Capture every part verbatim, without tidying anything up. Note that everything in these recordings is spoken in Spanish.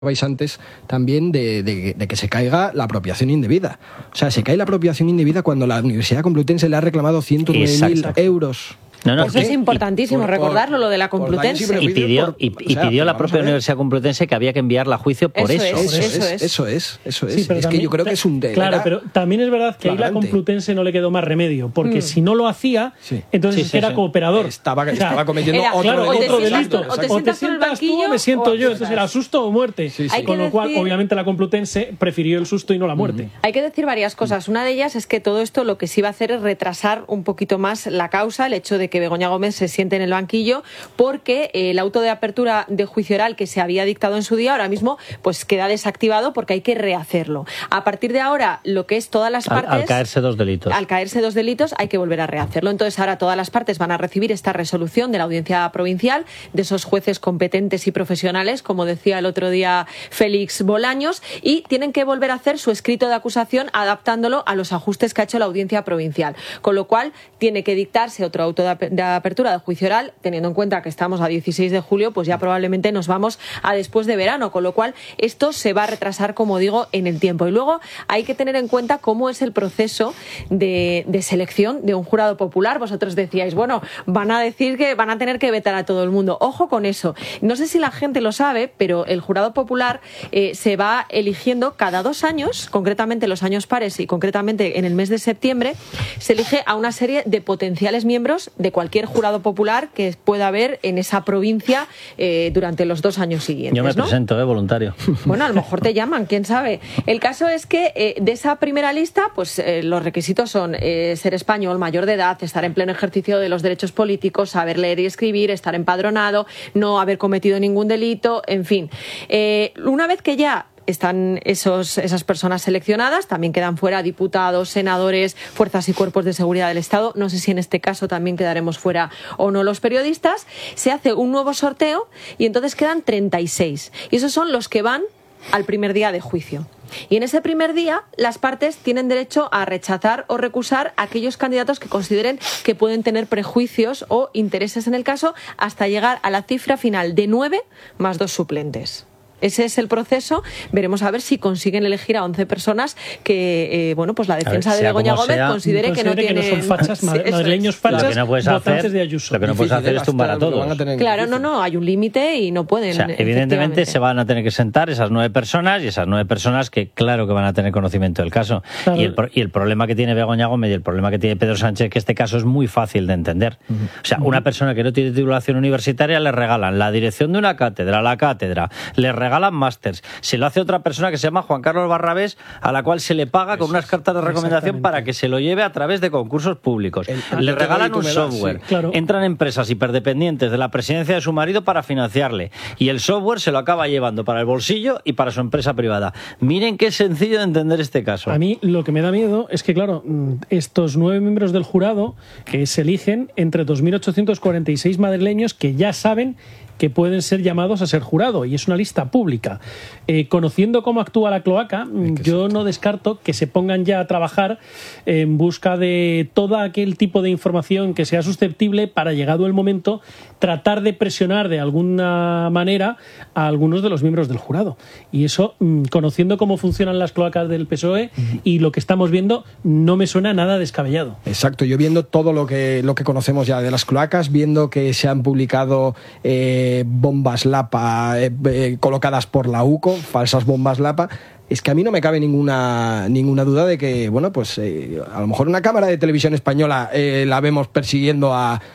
vais antes también de, de, de que se caiga la apropiación indebida. O sea, se cae la apropiación indebida cuando la Universidad Complutense le ha reclamado ciento nueve mil euros. No, no, Eso es importantísimo, por, recordarlo, lo de la Complutense. Y pidió, y, y pidió o sea, la propia Universidad Complutense que había que enviarla a juicio por eso. Eso, eso, eso es, eso es. Eso es, sí, es también, que yo creo que es un delito. Claro, pero también es verdad que flagrante. Ahí la Complutense no le quedó más remedio, porque mm. si no lo hacía, sí. entonces sí, sí, era sí. cooperador. Estaba, estaba cometiendo era, otro, claro, otro delito. O te sientas, o te sientas tú, me siento yo. Entonces era susto o muerte. Sí, sí. Con lo decir, cual, obviamente, la Complutense prefirió el susto y no la muerte. Mm. Hay que decir varias cosas. Una de ellas es que todo esto lo que sí va a hacer es retrasar un poquito más la causa, el hecho de que Begoña Gómez se siente en el banquillo, porque eh, el auto de apertura de juicio oral que se había dictado en su día ahora mismo pues queda desactivado porque hay que rehacerlo. A partir de ahora, lo que es todas las partes... Al, al caerse dos delitos. Al caerse dos delitos hay que volver a rehacerlo. Entonces ahora todas las partes van a recibir esta resolución de la Audiencia Provincial, de esos jueces competentes y profesionales, como decía el otro día Félix Bolaños, y tienen que volver a hacer su escrito de acusación adaptándolo a los ajustes que ha hecho la Audiencia Provincial. Con lo cual tiene que dictarse otro auto de, de apertura de juicio oral, teniendo en cuenta que estamos a dieciséis de julio, pues ya probablemente nos vamos a después de verano, con lo cual esto se va a retrasar, como digo, en el tiempo. Y luego hay que tener en cuenta cómo es el proceso de, de selección de un jurado popular. Vosotros decíais, bueno, van a decir que van a tener que vetar a todo el mundo. Ojo con eso. No sé si la gente lo sabe, pero el jurado popular eh, se va eligiendo cada dos años, concretamente los años pares y concretamente en el mes de septiembre, se elige a una serie de potenciales miembros de cualquier jurado popular que pueda haber en esa provincia eh, durante los dos años siguientes. Yo me ¿no? presento, eh, voluntario. Bueno, a lo mejor te llaman, quién sabe. El caso es que eh, de esa primera lista, pues eh, los requisitos son eh, ser español, mayor de edad, estar en pleno ejercicio de los derechos políticos, saber leer y escribir, estar empadronado, no haber cometido ningún delito, en fin. Eh, una vez que ya están esos, esas personas seleccionadas, también quedan fuera diputados, senadores, fuerzas y cuerpos de seguridad del Estado, no sé si en este caso también quedaremos fuera o no los periodistas, se hace un nuevo sorteo y entonces quedan treinta y seis. Y esos son los que van al primer día de juicio. Y en ese primer día las partes tienen derecho a rechazar o recusar a aquellos candidatos que consideren que pueden tener prejuicios o intereses en el caso, hasta llegar a la cifra final de nueve más dos suplentes. Ese es el proceso. Veremos a ver si consiguen elegir a once personas que, eh, bueno, pues la defensa ver, de Begoña Gómez sea, considere, considere que no tienen... que no son fachas, madrileños fachas, lo que no puedes votantes hacer, de Ayuso. Lo que no puedes hacer es tumbar a todos. A claro, no, no, hay un límite y no pueden. O sea, evidentemente se van a tener que sentar esas nueve personas y esas nueve personas que claro que van a tener conocimiento del caso. Claro. Y, el, y el problema que tiene Begoña Gómez y el problema que tiene Pedro Sánchez es que este caso es muy fácil de entender. Uh-huh. O sea, una persona que no tiene titulación universitaria le regalan la dirección de una cátedra, la cátedra, le regalan másters. Se lo hace otra persona que se llama Juan Carlos Barrabés, a la cual se le paga con unas cartas de recomendación para que se lo lleve a través de concursos públicos. El, le regalan un software. Sí, claro. Entran empresas hiperdependientes de la presidencia de su marido para financiarle. Y el software se lo acaba llevando para el bolsillo y para su empresa privada. Miren qué sencillo de entender este caso. A mí lo que me da miedo es que, claro, estos nueve miembros del jurado que se eligen entre dos mil ochocientos cuarenta y seis madrileños que ya saben que pueden ser llamados a ser jurado, y es una lista pública. Eh, conociendo cómo actúa la cloaca, yo no descarto que se pongan ya a trabajar en busca de todo aquel tipo de información que sea susceptible para, llegado el momento, tratar de presionar de alguna manera a algunos de los miembros del jurado. Y eso, conociendo cómo funcionan las cloacas del P S O E uh-huh. y lo que estamos viendo, no me suena nada descabellado. Exacto, yo viendo todo lo que, lo que conocemos ya de las cloacas, viendo que se han publicado eh, bombas Lapa eh, eh, colocadas por la U C O, falsas bombas Lapa, es que a mí no me cabe ninguna ninguna duda de que, bueno, pues eh, a lo mejor una cámara de televisión española eh, la vemos persiguiendo a, a,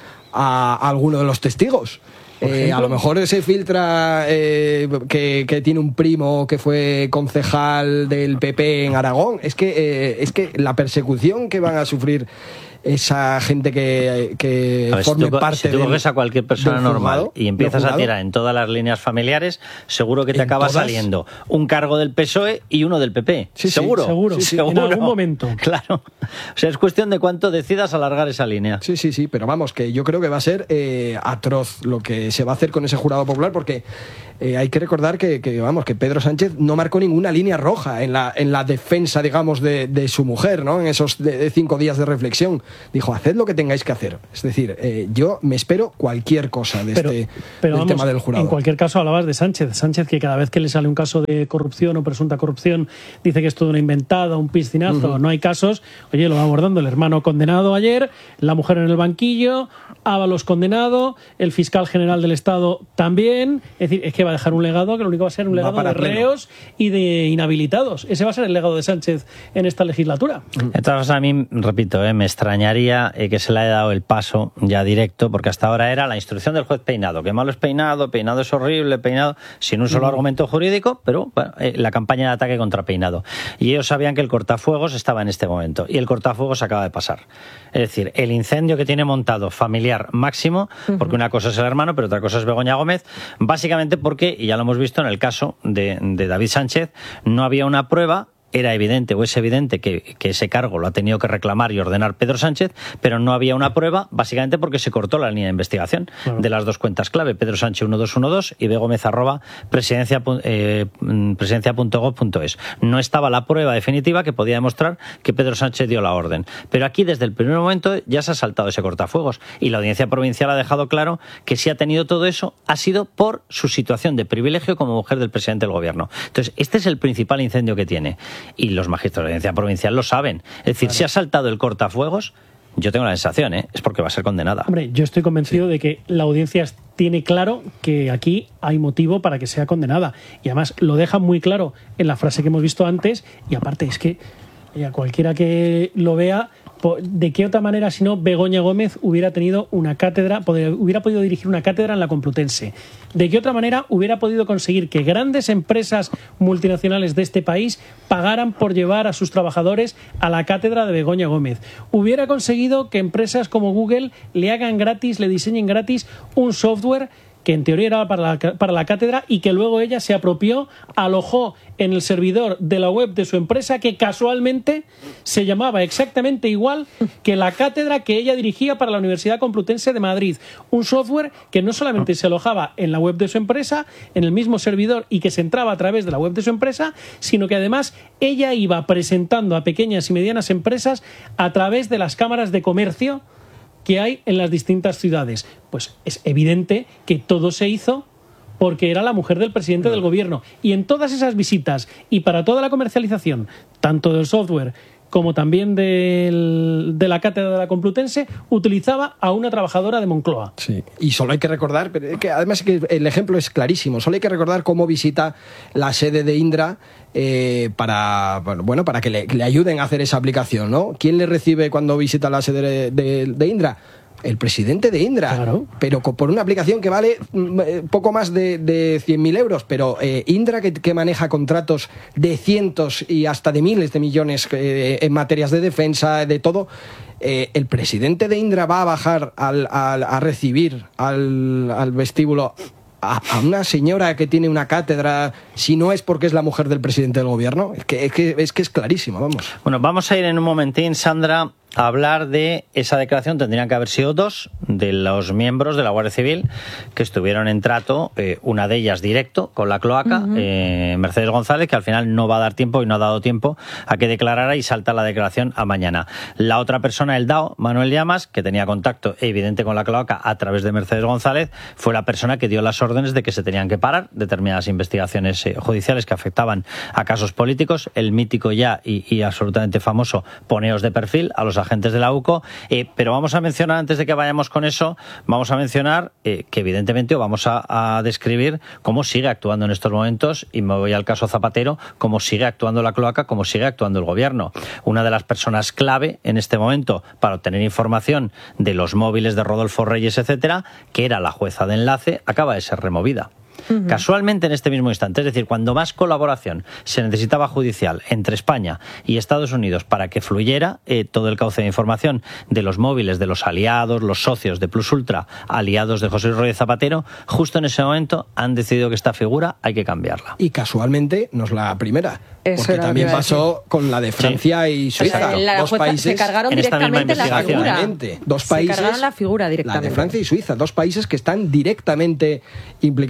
a alguno de los testigos. Eh, a lo mejor se filtra eh, que, que tiene un primo que fue concejal del P P en Aragón. Es que, eh, es que la persecución que van a sufrir esa gente que, que ver, forme si tú, parte si tú coges a cualquier persona normal y empiezas a tirar en todas las líneas familiares, seguro que te acaba todas? saliendo un cargo del P S O E y uno del P P. Sí, seguro, sí, seguro, sí, sí, seguro. En algún momento. Claro. O sea, es cuestión de cuánto decidas alargar esa línea. Sí, sí, sí, pero vamos, que yo creo que va a ser eh, atroz lo que se va a hacer con ese jurado popular, porque eh, hay que recordar que, que, vamos, que Pedro Sánchez no marcó ninguna línea roja en la, en la defensa, digamos, de, de su mujer, ¿no? En esos de, de cinco días de reflexión. Dijo, haced lo que tengáis que hacer. Es decir, eh, yo me espero cualquier cosa de pero, este pero del vamos, tema del jurado. En cualquier caso, hablabas de Sánchez. Sánchez, que cada vez que le sale un caso de corrupción o presunta corrupción, dice que es todo una inventada, un piscinazo, uh-huh. no hay casos. Oye, lo va abordando el hermano condenado ayer, la mujer en el banquillo, Ábalos condenado, el fiscal general del Estado también. Es decir, es que va a dejar un legado que lo único va a ser un legado de reos y de inhabilitados. Ese va a ser el legado de Sánchez en esta legislatura. Entonces, a mí, repito, eh, me extrañaría eh, que se le haya dado el paso ya directo, porque hasta ahora era la instrucción del juez Peinado, que malo es Peinado, Peinado es horrible, Peinado, sin un solo uh-huh. argumento jurídico, pero bueno, eh, la campaña de ataque contra Peinado. Y ellos sabían que el cortafuegos estaba en este momento, y el cortafuegos acaba de pasar. Es decir, el incendio que tiene montado familiar máximo, porque una cosa es el hermano, pero otra cosa es Begoña Gómez, básicamente porque, y ya lo hemos visto en el caso de, de David Sánchez, no había una prueba. Era evidente o es evidente que, que ese cargo lo ha tenido que reclamar y ordenar Pedro Sánchez, pero no había una prueba, básicamente porque se cortó la línea de investigación claro. de las dos cuentas clave, Pedro Sánchez uno dos uno dos y begómez arroba presidencia, eh, presidencia punto gob punto es. No estaba la prueba definitiva que podía demostrar que Pedro Sánchez dio la orden. Pero aquí, desde el primer momento, ya se ha saltado ese cortafuegos y la Audiencia Provincial ha dejado claro que si ha tenido todo eso ha sido por su situación de privilegio como mujer del presidente del Gobierno. Entonces, este es el principal incendio que tiene. Y los magistrados de la Audiencia Provincial lo saben. Es decir, claro. si ha saltado el cortafuegos, yo tengo la sensación, ¿eh? es porque va a ser condenada. Hombre, yo estoy convencido sí. de que la audiencia tiene claro que aquí hay motivo para que sea condenada. Y además lo deja muy claro en la frase que hemos visto antes. Y aparte es que a cualquiera que lo vea, ¿de qué otra manera si no Begoña Gómez hubiera tenido una cátedra, hubiera podido dirigir una cátedra en la Complutense? ¿De qué otra manera hubiera podido conseguir que grandes empresas multinacionales de este país pagaran por llevar a sus trabajadores a la cátedra de Begoña Gómez? Hubiera conseguido que empresas como Google le hagan gratis, le diseñen gratis un software que en teoría era para la, para la cátedra y que luego ella se apropió, alojó en el servidor de la web de su empresa, que casualmente se llamaba exactamente igual que la cátedra que ella dirigía para la Universidad Complutense de Madrid. Un software que no solamente se alojaba en la web de su empresa, en el mismo servidor y que se entraba a través de la web de su empresa, sino que además ella iba presentando a pequeñas y medianas empresas a través de las cámaras de comercio que hay en las distintas ciudades. Pues es evidente que todo se hizo porque era la mujer del presidente del gobierno. Y en todas esas visitas y para toda la comercialización, tanto del software como también del, de la cátedra de la Complutense, utilizaba a una trabajadora de Moncloa. Sí, y solo hay que recordar, pero que además que el ejemplo es clarísimo, solo hay que recordar cómo visita la sede de Indra eh, para, bueno, para que le, le ayuden a hacer esa aplicación, ¿no? ¿Quién le recibe cuando visita la sede de, de, de Indra? El presidente de Indra, claro. pero por una aplicación que vale poco más de, de cien mil euros, pero eh, Indra que, que maneja contratos de cientos y hasta de miles de millones eh, en materias de defensa, de todo, eh, el presidente de Indra va a bajar al, al, a recibir al, al vestíbulo a, a una señora que tiene una cátedra, si no es porque es la mujer del presidente del gobierno. Es que es, que, es, que es clarísimo, vamos. Bueno, vamos a ir en un momentín, Sandra, a hablar de esa declaración. Tendrían que haber sido dos de los miembros de la Guardia Civil que estuvieron en trato, eh, una de ellas directo con la cloaca, uh-huh. eh, Mercedes González, que al final no va a dar tiempo y no ha dado tiempo a que declarara y salta la declaración a mañana. La otra persona, el D A O, Manuel Llamas, que tenía contacto evidente con la cloaca a través de Mercedes González, fue la persona que dio las órdenes de que se tenían que parar determinadas investigaciones eh, judiciales que afectaban a casos políticos, el mítico ya y, y absolutamente famoso poneos de perfil a los agentes de la U C O, eh, pero vamos a mencionar, antes de que vayamos con eso, vamos a mencionar eh, que evidentemente, o vamos a, a describir cómo sigue actuando en estos momentos, y me voy al caso Zapatero, cómo sigue actuando la cloaca, cómo sigue actuando el gobierno. Una de las personas clave en este momento para obtener información de los móviles de Rodolfo Reyes, etcétera, que era la jueza de enlace, acaba de ser removida. Uh-huh. Casualmente en este mismo instante, es decir, cuando más colaboración se necesitaba judicial entre España y Estados Unidos para que fluyera eh, todo el cauce de información de los móviles de los aliados, los socios de Plus Ultra, aliados de José Luis Rodríguez Zapatero, justo en ese momento han decidido que esta figura hay que cambiarla. Y casualmente no es la primera, Eso porque también pasó con la de Francia sí. y Suiza. O sea, la dos países se cargaron en directamente la figura. Dos países, se cargaron la figura directamente. La de Francia y Suiza, dos países que están directamente implicadas en la investigación.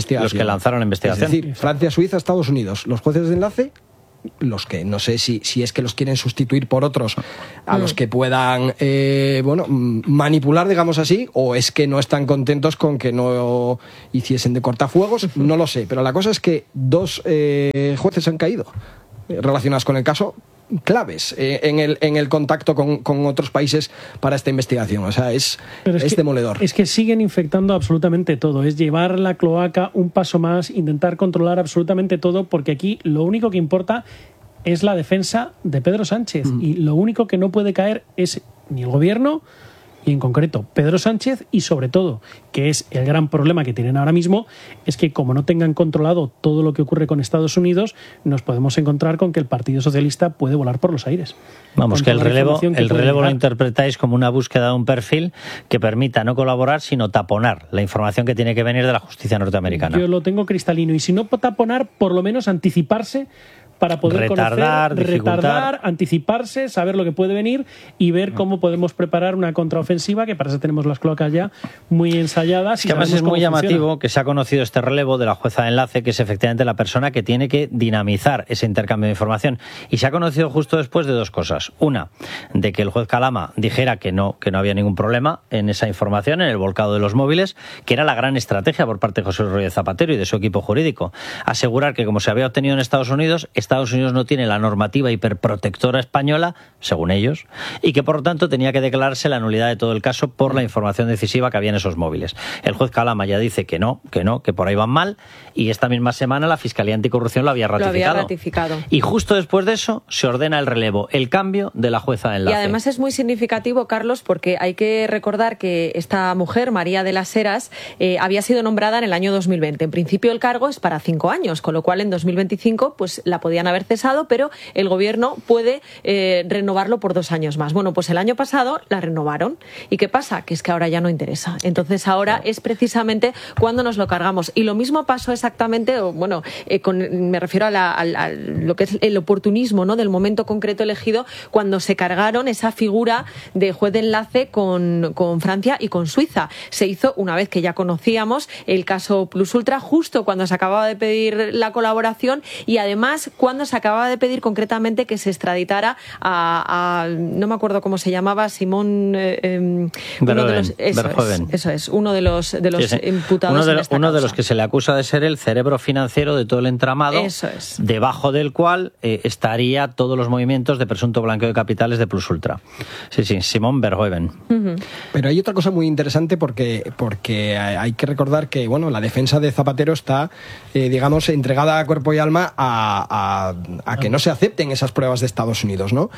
investigación. Los que lanzaron la investigación. Es decir, Francia, Suiza, Estados Unidos. Los jueces de enlace, los que no sé si, si es que los quieren sustituir por otros a los que puedan eh, bueno, manipular, digamos así, o es que no están contentos con que no hiciesen de cortafuegos, no lo sé. Pero la cosa es que dos eh, jueces han caído eh, relacionados con el caso, claves eh, en, el, en el contacto con, con otros países para esta investigación. O sea, es, es, es que, demoledor. Es que siguen infectando absolutamente todo. Es llevar la cloaca un paso más, intentar controlar absolutamente todo, porque aquí lo único que importa es la defensa de Pedro Sánchez. Mm. Y lo único que no puede caer es ni el gobierno, y en concreto Pedro Sánchez, y sobre todo, que es el gran problema que tienen ahora mismo, es que como no tengan controlado todo lo que ocurre con Estados Unidos, nos podemos encontrar con que el Partido Socialista puede volar por los aires. Vamos, que el relevo, que el relevo lo interpretáis como una búsqueda de un perfil que permita no colaborar, sino taponar la información que tiene que venir de la justicia norteamericana. Yo lo tengo cristalino, y si no taponar, por lo menos anticiparse para poder retardar, conocer, retardar, anticiparse, saber lo que puede venir y ver cómo podemos preparar una contraofensiva, que para eso tenemos las cloacas ya muy ensayadas. Es que además es muy llamativo funciona. que se ha conocido este relevo de la jueza de enlace, que es efectivamente la persona que tiene que dinamizar ese intercambio de información. Y se ha conocido justo después de dos cosas. Una, de que el juez Calama dijera que no, que no había ningún problema en esa información, en el volcado de los móviles, que era la gran estrategia por parte de José Luis Rodríguez Zapatero y de su equipo jurídico. Asegurar que, como se había obtenido en Estados Unidos, Estados Unidos no tiene la normativa hiperprotectora española, según ellos, y que por lo tanto tenía que declararse la nulidad de todo el caso por la información decisiva que había en esos móviles. El juez Calama ya dice que no, que no, que por ahí van mal, y esta misma semana la Fiscalía Anticorrupción lo había ratificado. Lo había ratificado. Y justo después de eso se ordena el relevo, el cambio de la jueza de enlace. Y además es muy significativo, Carlos, porque hay que recordar que esta mujer, María de las Heras, eh, había sido nombrada en el año dos mil veinte. En principio el cargo es para cinco años, con lo cual en dos mil veinticinco pues la podían haber cesado, pero el gobierno puede eh, renovarlo por dos años más. Bueno, pues el año pasado la renovaron. ¿Y qué pasa? Que es que ahora ya no interesa. Entonces ahora es precisamente cuando nos lo cargamos. Y lo mismo pasó exactamente, bueno, eh, con, me refiero a, la, a, a lo que es el oportunismo, ¿no?, del momento concreto elegido, cuando se cargaron esa figura de juez de enlace con, con Francia y con Suiza. Se hizo una vez que ya conocíamos el caso Plus Ultra, justo cuando se acababa de pedir la colaboración, y además cuando se acababa de pedir concretamente que se extraditara a, a no me acuerdo cómo se llamaba, Simón eh, eh, uno de los, eso, es, eso es, uno de los de los sí, sí. imputados uno, de, en esta uno causa. de los que se le acusa de ser el cerebro financiero de todo el entramado, eso es. debajo del cual eh, estaría todos los movimientos de presunto blanqueo de capitales de Plus Ultra. Sí, sí, Simón Verhoeven. Uh-huh. Pero hay otra cosa muy interesante, porque porque hay que recordar que, bueno, la defensa de Zapatero está, eh, digamos, entregada a cuerpo y alma a, a a que no se acepten esas pruebas de Estados Unidos, ¿no?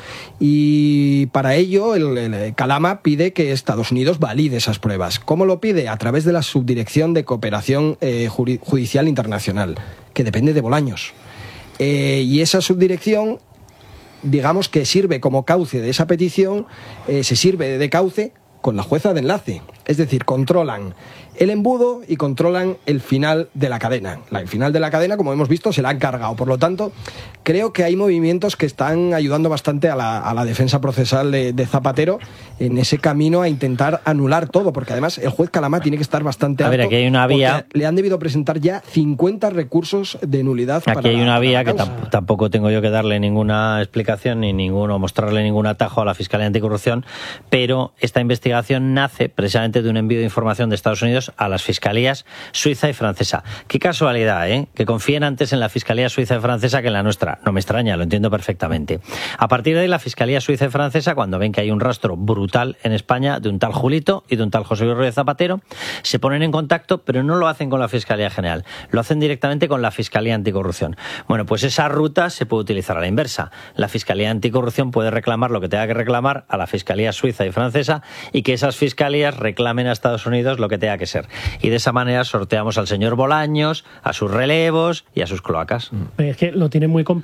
Y para ello el, el Calama pide que Estados Unidos valide esas pruebas. ¿Cómo lo pide? A través de la Subdirección de Cooperación eh, Judicial Internacional, que depende de Bolaños. Eh, y esa subdirección, digamos que sirve como cauce de esa petición, eh, se sirve de cauce con la jueza de enlace. Es decir, controlan el embudo y controlan el final de la cadena. El final de la cadena, como hemos visto, se la han cargado. Por lo tanto, creo que hay movimientos que están ayudando bastante a la, a la defensa procesal de, de Zapatero en ese camino a intentar anular todo, porque además el juez Calama tiene que estar bastante alto. A ver, aquí hay una vía. Le han debido presentar ya cincuenta recursos de nulidad. Aquí para hay una la, vía para que tamp- tampoco tengo yo que darle ninguna explicación ni ninguno, mostrarle ningún atajo a la Fiscalía Anticorrupción, pero esta investigación nace precisamente de un envío de información de Estados Unidos a las fiscalías suiza y francesa. Qué casualidad, ¿eh? Que confíen antes en la Fiscalía Suiza y Francesa que en la nuestra. No me extraña, lo entiendo perfectamente. A partir de ahí, la Fiscalía Suiza y Francesa, cuando ven que hay un rastro brutal en España de un tal Julito y de un tal José Luis Rodríguez Zapatero, se ponen en contacto, pero no lo hacen con la Fiscalía General, lo hacen directamente con la Fiscalía Anticorrupción. Bueno, pues esa ruta se puede utilizar a la inversa. La Fiscalía Anticorrupción puede reclamar lo que tenga que reclamar a la Fiscalía Suiza y Francesa, y que esas fiscalías reclamen a Estados Unidos lo que tenga que ser. Y de esa manera sorteamos al señor Bolaños, a sus relevos y a sus cloacas. Es que lo tiene muy complicado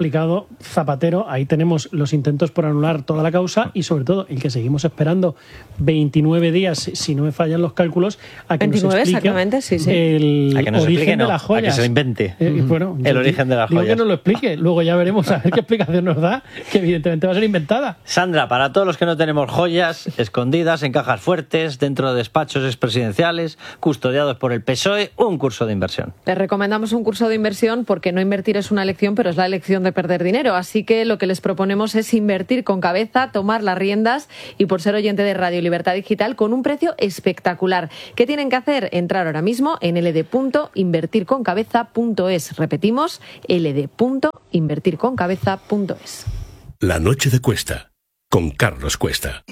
complicado. Zapatero, ahí tenemos los intentos por anular toda la causa y sobre todo el que seguimos esperando veintinueve días, si no me fallan los cálculos, a que veintinueve, nos explique exactamente, sí, sí. el a que nos origen explique, no, de las joyas. A que se lo invente. Eh, bueno, el origen de las digo joyas. que nos lo explique, luego ya veremos a ver qué explicación nos da, que evidentemente va a ser inventada. Sandra, para todos los que no tenemos joyas escondidas en cajas fuertes, dentro de despachos expresidenciales, custodiados por el P S O E, un curso de inversión. Les recomendamos un curso de inversión porque no invertir es una elección, pero es la elección de perder dinero. Así que lo que les proponemos es invertir con cabeza, tomar las riendas y por ser oyente de Radio Libertad Digital con un precio espectacular. ¿Qué tienen que hacer? Entrar ahora mismo en l d punto invertir con cabeza punto es. Repetimos, l d punto invertir con cabeza punto es. La noche de Cuesta, con Carlos Cuesta.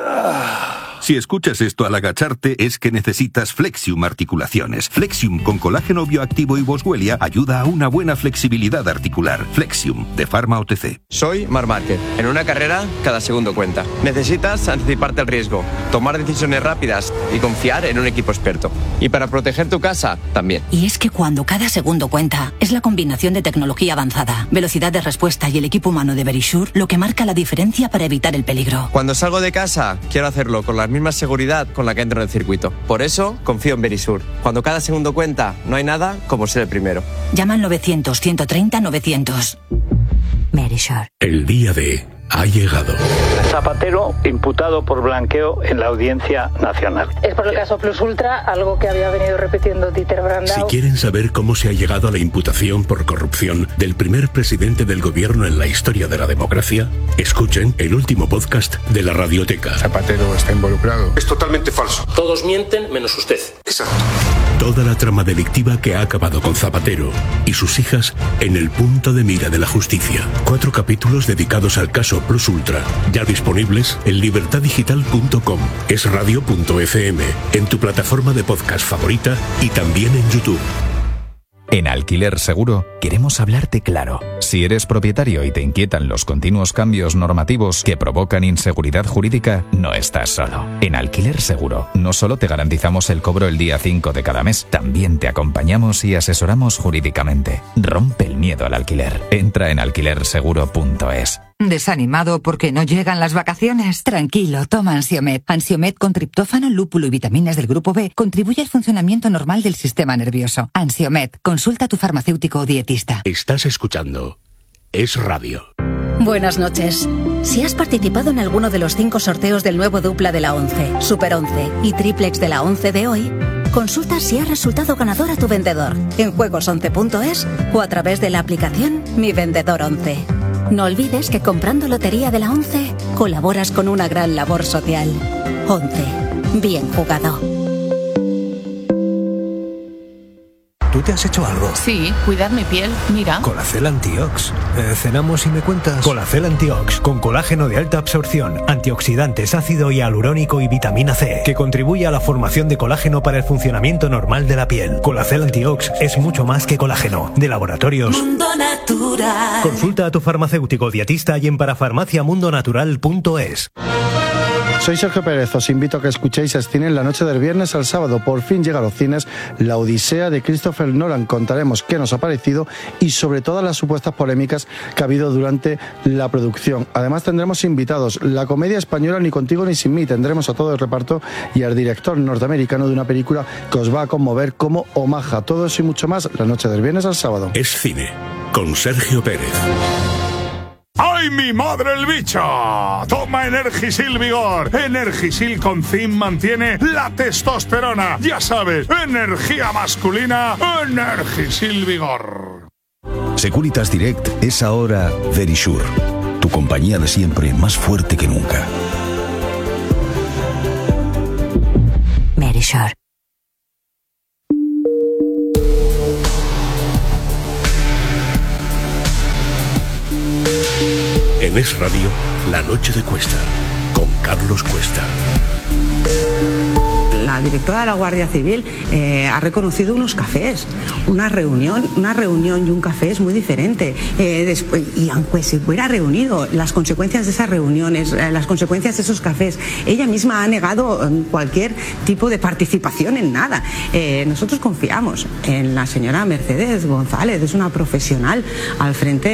Si escuchas esto al agacharte es que necesitas Flexium Articulaciones. Flexium con colágeno bioactivo y boswellia ayuda a una buena flexibilidad articular. Flexium, de Pharma O T C. Soy Marc Márquez. En una carrera, cada segundo cuenta. Necesitas anticiparte al riesgo, tomar decisiones rápidas y confiar en un equipo experto. Y para proteger tu casa, también. Y es que cuando cada segundo cuenta, es la combinación de tecnología avanzada, velocidad de respuesta y el equipo humano de Verisure lo que marca la diferencia para evitar el peligro. Cuando salgo de casa, quiero hacerlo con la misma seguridad con la que entro en el circuito. Por eso, confío en Verisure. Cuando cada segundo cuenta, no hay nada como ser el primero. Llama al novecientos, ciento treinta, novecientos. Verisure. El día de ha llegado. Zapatero imputado por blanqueo en la Audiencia Nacional. Es por el caso Plus Ultra, algo que había venido repitiendo Dieter Brandau. Si quieren saber cómo se ha llegado a la imputación por corrupción del primer presidente del gobierno en la historia de la democracia, escuchen el último podcast de la Radioteca. Zapatero está involucrado. Es totalmente falso. Todos mienten menos usted. Exacto. Toda la trama delictiva que ha acabado con Zapatero y sus hijas en el punto de mira de la justicia. Cuatro capítulos dedicados al caso Plus Ultra, ya disponibles en libertad digital punto com, es radio punto f m, en tu plataforma de podcast favorita y también en YouTube. En Alquiler Seguro queremos hablarte claro. Si eres propietario y te inquietan los continuos cambios normativos que provocan inseguridad jurídica, no estás solo. En Alquiler Seguro no solo te garantizamos el cobro el día cinco de cada mes, también te acompañamos y asesoramos jurídicamente. Rompe el miedo al alquiler. Entra en alquiler seguro punto es. ¿Desanimado porque no llegan las vacaciones? Tranquilo, toma Ansiomed. Ansiomed con triptófano, lúpulo y vitaminas del grupo B contribuye al funcionamiento normal del sistema nervioso. Ansiomed, consulta a tu farmacéutico o dietista. Estás escuchando Es Radio. Buenas noches. Si has participado en alguno de los cinco sorteos del nuevo dupla de la once, Super once y triplex de la once de hoy, consulta si ha resultado ganador a tu vendedor en juegos once punto es o a través de la aplicación Mi Vendedor once. No olvides que comprando Lotería de la once colaboras con una gran labor social. once. Bien jugado. ¿Tú te has hecho algo? Sí, cuidar mi piel, mira. Colacel Antiox. Eh, ¿Cenamos y me cuentas? Colacel Antiox, con colágeno de alta absorción, antioxidantes, ácido hialurónico y vitamina C, que contribuye a la formación de colágeno para el funcionamiento normal de la piel. Colacel Antiox es mucho más que colágeno. De Laboratorios Mundo Natural. Consulta a tu farmacéutico dietista y en parafarmacia mundo natural punto es. Soy Sergio Pérez, os invito a que escuchéis Escine en la noche del viernes al sábado. Por fin llega a los cines La Odisea de Christopher Nolan. Contaremos qué nos ha parecido y sobre todas las supuestas polémicas que ha habido durante la producción. Además tendremos invitados, la comedia española Ni contigo ni sin mí. Tendremos a todo el reparto y al director norteamericano de una película que os va a conmover como Omaha. Todo eso y mucho más la noche del viernes al sábado. Es Cine, con Sergio Pérez. ¡Ay, mi madre el bicho! Toma Energisil Vigor. Energisil con zinc mantiene la testosterona. Ya sabes, energía masculina, Energisil Vigor. Securitas Direct es ahora Verisure, tu compañía de siempre más fuerte que nunca. Verisure. En Es Radio, La Noche de Cuesta, con Carlos Cuesta. la directora de la Guardia Civil eh, ha reconocido unos cafés. Una reunión, una reunión y un café es muy diferente. Eh, después, y aunque se hubiera reunido, las consecuencias de esas reuniones, eh, las consecuencias de esos cafés, ella misma ha negado eh, cualquier tipo de participación en nada. Eh, nosotros confiamos en la señora Mercedes González, es una profesional al frente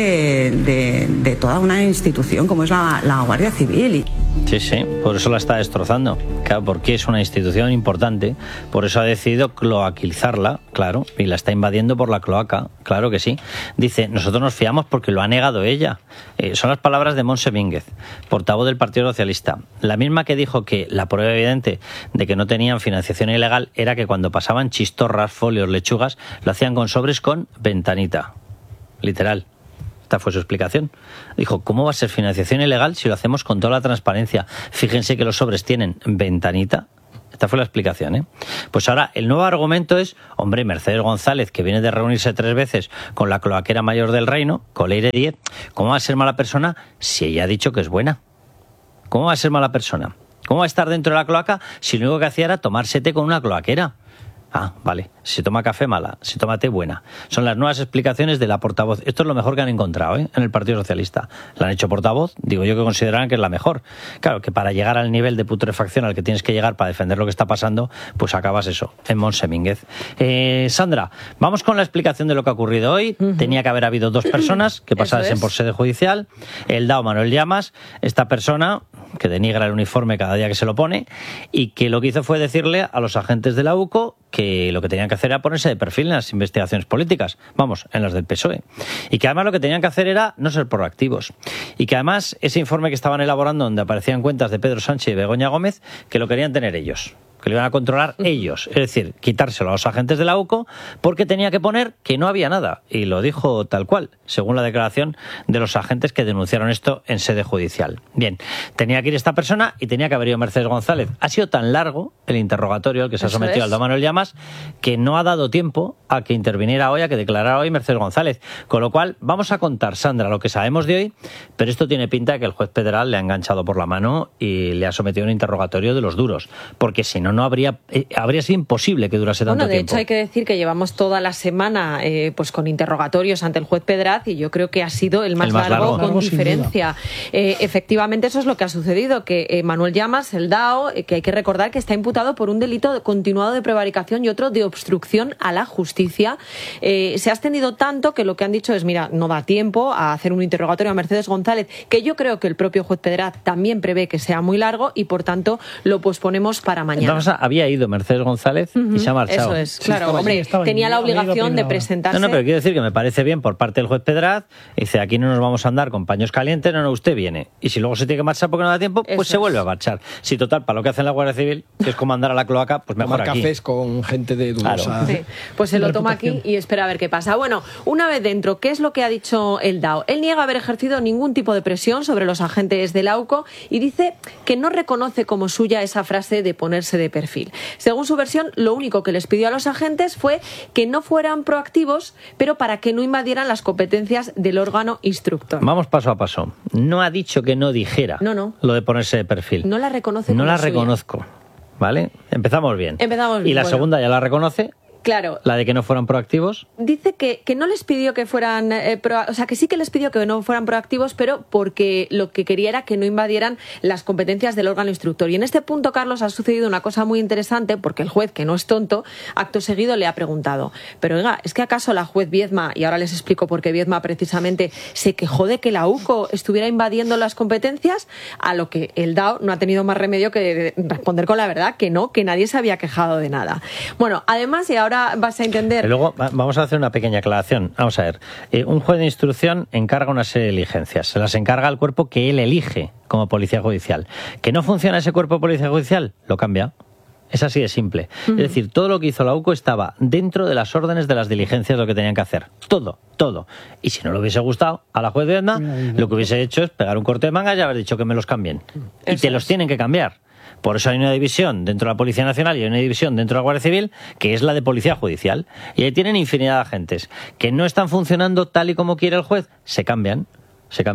de, de toda una institución como es la, la Guardia Civil. Sí, sí, por eso la está destrozando. Claro, porque es una institución importante, por eso ha decidido cloaquizarla, claro, y la está invadiendo por la cloaca, claro que sí. Dice, nosotros nos fiamos porque lo ha negado ella. Eh, son las palabras de Montse Mínguez, portavoz del Partido Socialista, la misma que dijo que la prueba evidente de que no tenían financiación ilegal era que cuando pasaban chistorras, folios, lechugas, lo hacían con sobres con ventanita, literal. Esta fue su explicación. Dijo, ¿cómo va a ser financiación ilegal si lo hacemos con toda la transparencia? Fíjense que los sobres tienen ventanita. Esta fue la explicación, ¿eh? Pues ahora, el nuevo argumento es, hombre, Mercedes González, que viene de reunirse tres veces con la cloaquera mayor del reino, con Leire Díez, ¿cómo va a ser mala persona si ella ha dicho que es buena? ¿Cómo va a ser mala persona? ¿Cómo va a estar dentro de la cloaca si lo único que hacía era tomarse té con una cloaquera? Ah, vale. Si toma café, mala. Si toma té, buena. Son las nuevas explicaciones de la portavoz. Esto es lo mejor que han encontrado, ¿eh?, en el Partido Socialista. La han hecho portavoz, digo yo que consideran que es la mejor. Claro, que para llegar al nivel de putrefacción al que tienes que llegar para defender lo que está pasando, pues acabas eso, en Montse Mínguez. Eh, Sandra, vamos con la explicación de lo que ha ocurrido hoy. Uh-huh. Tenía que haber habido dos personas que pasasen por sede judicial. El D A O Manuel Llamas, esta persona que denigra el uniforme cada día que se lo pone, y que lo que hizo fue decirle a los agentes de la U C O que lo que tenían que hacer era ponerse de perfil en las investigaciones políticas, vamos, en las del P S O E, y que además lo que tenían que hacer era no ser proactivos, y que además ese informe que estaban elaborando donde aparecían cuentas de Pedro Sánchez y Begoña Gómez, que lo querían tener ellos, que lo iban a controlar ellos, es decir, quitárselo a los agentes de la U C O porque tenía que poner que no había nada, y lo dijo tal cual, según la declaración de los agentes que denunciaron esto en sede judicial. Bien, tenía que ir esta persona y tenía que haber ido Mercedes González. Ha sido tan largo el interrogatorio al que se ha sometido al D A O Manuel Llamas que no ha dado tiempo a que interviniera hoy, a que declarara hoy Mercedes González, con lo cual vamos a contar, Sandra, lo que sabemos de hoy, pero esto tiene pinta de que el juez federal le ha enganchado por la mano y le ha sometido a un interrogatorio de los duros, porque si no no habría eh, habría sido imposible que durase tanto tiempo. Bueno, de tiempo. hecho hay que decir que llevamos toda la semana eh, pues con interrogatorios ante el juez Pedraz, y yo creo que ha sido el más, el más largo, largo con diferencia. Eh, efectivamente, eso es lo que ha sucedido, que eh, Manuel Llamas, el D A O, eh, que hay que recordar que está imputado por un delito continuado de prevaricación y otro de obstrucción a la justicia. Eh, se ha extendido tanto que lo que han dicho es, mira, no da tiempo a hacer un interrogatorio a Mercedes González, que yo creo que el propio juez Pedraz también prevé que sea muy largo, y por tanto lo posponemos para mañana. Entonces, había ido Mercedes González uh-huh. y se ha marchado. Eso es, claro, sí, hombre, allí, tenía la obligación de presentarse. No, no, pero quiero decir que me parece bien por parte del juez Pedraz. Dice, aquí no nos vamos a andar con paños calientes, no, no, usted viene. Y si luego se tiene que marchar porque no da tiempo, pues Eso se vuelve es. a marchar. Si total, para lo que hace en la Guardia Civil, que es como andar a la cloaca, pues mejor Tomar aquí. cafés con gente de dudosa. Claro. Sí. Pues se lo toma aquí y espera a ver qué pasa. Bueno, una vez dentro, ¿qué es lo que ha dicho el D A O? Él niega haber ejercido ningún tipo de presión sobre los agentes de la U C O y dice que no reconoce como suya esa frase de ponerse de perfil. Según su versión, lo único que les pidió a los agentes fue que no fueran proactivos, pero para que no invadieran las competencias del órgano instructor. Vamos paso a paso. No ha dicho que no dijera no, no. lo de ponerse de perfil. No la reconoce como No la suya. reconozco. ¿Vale? Empezamos bien. Empezamos bien. Y la bueno. segunda ya la reconoce. Claro. La de que no fueran proactivos. Dice que, que no les pidió que fueran, eh, pro, o sea, que sí que les pidió que no fueran proactivos, pero porque lo que quería era que no invadieran las competencias del órgano instructor. Y en este punto, Carlos, ha sucedido una cosa muy interesante, porque el juez, que no es tonto, acto seguido le ha preguntado, pero oiga, ¿es que acaso la juez Viedma, y ahora les explico por qué Viedma precisamente se quejó de que la U C O estuviera invadiendo las competencias? A lo que el D A O no ha tenido más remedio que responder con la verdad, que no, que nadie se había quejado de nada. Bueno, además, y ahora Ahora vas a entender. Y luego vamos a hacer una pequeña aclaración. Vamos a ver. Eh, un juez de instrucción encarga una serie de diligencias. Se las encarga al cuerpo que él elige como policía judicial. ¿Que no funciona ese cuerpo de policía judicial? Lo cambia. Es así de simple. Uh-huh. Es decir, todo lo que hizo la U C O estaba dentro de las órdenes de las diligencias de lo que tenían que hacer. Todo, todo. Y si no le hubiese gustado a la juez de Viedma, lo que hubiese hecho es pegar un corte de manga y haber dicho que me los cambien. Y te los tienen que cambiar. Por eso hay una división dentro de la Policía Nacional y hay una división dentro de la Guardia Civil, que es la de Policía Judicial. Y ahí tienen infinidad de agentes que no están funcionando tal y como quiere el juez. Se cambian, se cambian.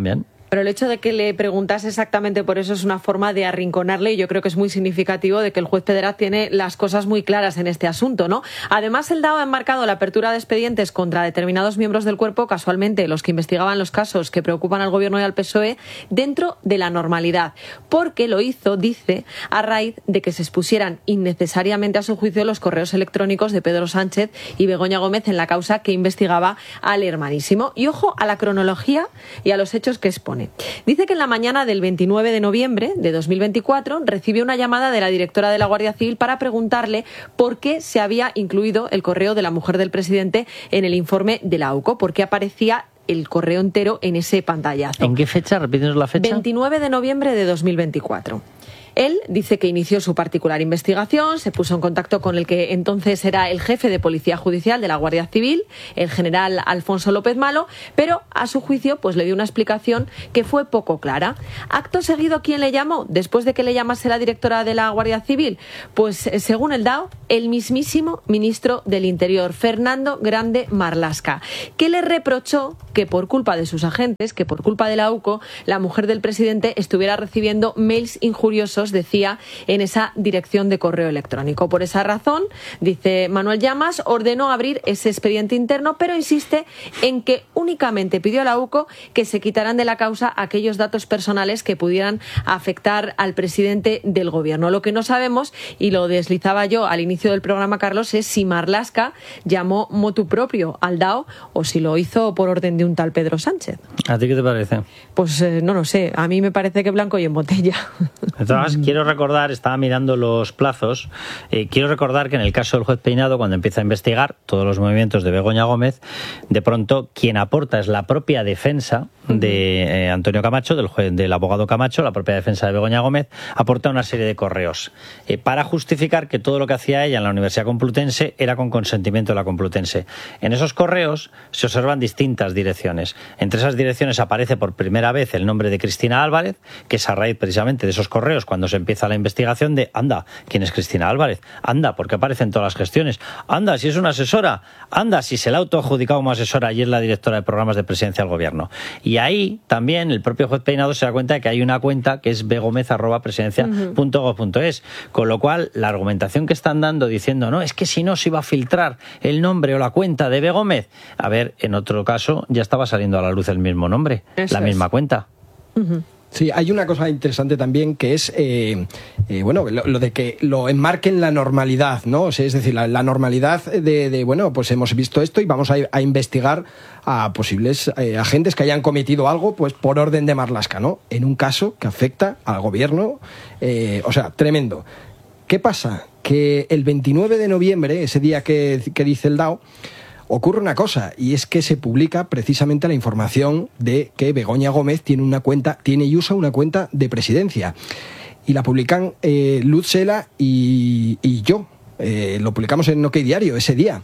Pero el hecho de que le preguntase exactamente por eso es una forma de arrinconarle y yo creo que es muy significativo de que el juez Pedraz tiene las cosas muy claras en este asunto, ¿no? Además, el D A O ha enmarcado la apertura de expedientes contra determinados miembros del cuerpo, casualmente los que investigaban los casos que preocupan al Gobierno y al P S O E, dentro de la normalidad, porque lo hizo, dice, a raíz de que se expusieran innecesariamente a su juicio los correos electrónicos de Pedro Sánchez y Begoña Gómez en la causa que investigaba al hermanísimo. Y ojo a la cronología y a los hechos que expone. Dice que en la mañana del veintinueve de noviembre de dos mil veinticuatro recibió una llamada de la directora de la Guardia Civil para preguntarle por qué se había incluido el correo de la mujer del presidente en el informe de la AUCO, por qué aparecía el correo entero en ese pantallazo. ¿En qué fecha? Repítenos la fecha. veintinueve de noviembre de dos mil veinticuatro. Él dice que inició su particular investigación, se puso en contacto con el que entonces era el jefe de Policía Judicial de la Guardia Civil, el general Alfonso López Malo, pero a su juicio pues le dio una explicación que fue poco clara. Acto seguido, ¿quién le llamó? Después de que le llamase la directora de la Guardia Civil, pues según el D A O, el mismísimo ministro del Interior, Fernando Grande Marlaska, que le reprochó que por culpa de sus agentes, que por culpa de la AUCO, la mujer del presidente estuviera recibiendo mails injuriosos, decía, en esa dirección de correo electrónico. Por esa razón, dice Manuel Llamas, ordenó abrir ese expediente interno, pero insiste en que únicamente pidió a la AUCO que se quitaran de la causa aquellos datos personales que pudieran afectar al presidente del gobierno. Lo que no sabemos, y lo deslizaba yo al inicio del programa, Carlos, es si Marlaska llamó motu propio al D A O o si lo hizo por orden de un tal Pedro Sánchez. ¿A ti qué te parece? Pues eh, no lo sé, a mí me parece que blanco y en botella. Entonces, quiero recordar, estaba mirando los plazos, eh, quiero recordar que en el caso del juez Peinado, cuando empieza a investigar todos los movimientos de Begoña Gómez, de pronto quien aporta es la propia defensa de eh, Antonio Camacho, del, juez, del abogado Camacho, la propia defensa de Begoña Gómez, aporta una serie de correos eh, para justificar que todo lo que hacía ella en la Universidad Complutense era con consentimiento de la Complutense. En esos correos se observan distintas direcciones. Entre esas direcciones aparece por primera vez el nombre de Cristina Álvarez, que es a raíz precisamente de esos correos cuando se empieza la investigación de, anda, ¿quién es Cristina Álvarez? Anda, ¿por qué aparece en todas las gestiones? Anda, si es una asesora. Anda, si se la ha autoadjudicado como asesora y es la directora de programas de presidencia del gobierno. Y ahí también el propio juez Peinado se da cuenta de que hay una cuenta que es begomez arroba presidencia punto gob punto es. Con lo cual, la argumentación que están dando diciendo, no, es que si no se iba a filtrar el nombre o la cuenta de Begómez. A ver, en otro caso ya estaba saliendo a la luz el mismo nombre, Eso la misma es. cuenta. Uh-huh. Sí, hay una cosa interesante también que es, eh, eh, bueno, lo, lo de que lo enmarquen la normalidad, ¿no? O sea, es decir, la, la normalidad de, de, bueno, pues hemos visto esto y vamos a, a investigar a posibles eh, agentes que hayan cometido algo, pues por orden de Marlaska, ¿no? En un caso que afecta al gobierno, eh, o sea, tremendo. ¿Qué pasa? Que el veintinueve de noviembre, ese día que, que dice el D A O, ocurre una cosa, y es que se publica precisamente la información de que Begoña Gómez tiene una cuenta, tiene y usa una cuenta de presidencia. Y la publican eh, Luz Sela y, y yo. Eh, lo publicamos en OK Diario ese día.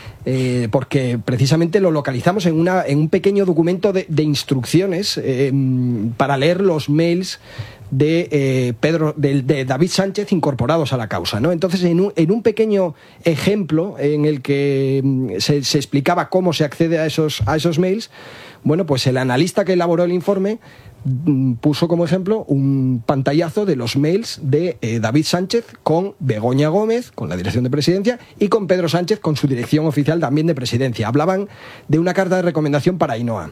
Eh, porque precisamente lo localizamos en, una, en un pequeño documento de, de instrucciones eh, para leer los mails de eh, Pedro de, de David Sánchez incorporados a la causa, ¿no? Entonces, en un, en un pequeño ejemplo en el que se, se explicaba cómo se accede a esos, a esos mails, bueno, pues el analista que elaboró el informe puso como ejemplo un pantallazo de los mails de eh, David Sánchez con Begoña Gómez, con la dirección de presidencia, y con Pedro Sánchez con su dirección oficial también de presidencia. Hablaban de una carta de recomendación para Ainhoa.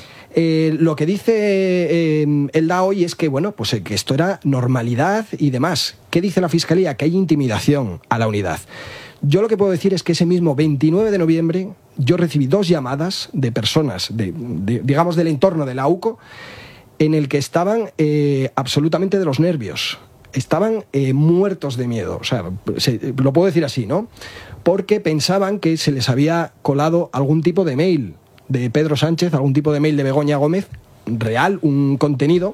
Eh, lo que dice eh, el D A O hoy es que, bueno, pues eh, que esto era normalidad y demás. ¿Qué dice la Fiscalía? Que hay intimidación a la unidad. Yo lo que puedo decir es que ese mismo veintinueve de noviembre yo recibí dos llamadas de personas, de, de, digamos, del entorno de la AUCO, en el que estaban eh, absolutamente de los nervios. Estaban eh, muertos de miedo. O sea, se, lo puedo decir así, ¿no? Porque pensaban que se les había colado algún tipo de mail de Pedro Sánchez, algún tipo de mail de Begoña Gómez, real, un contenido,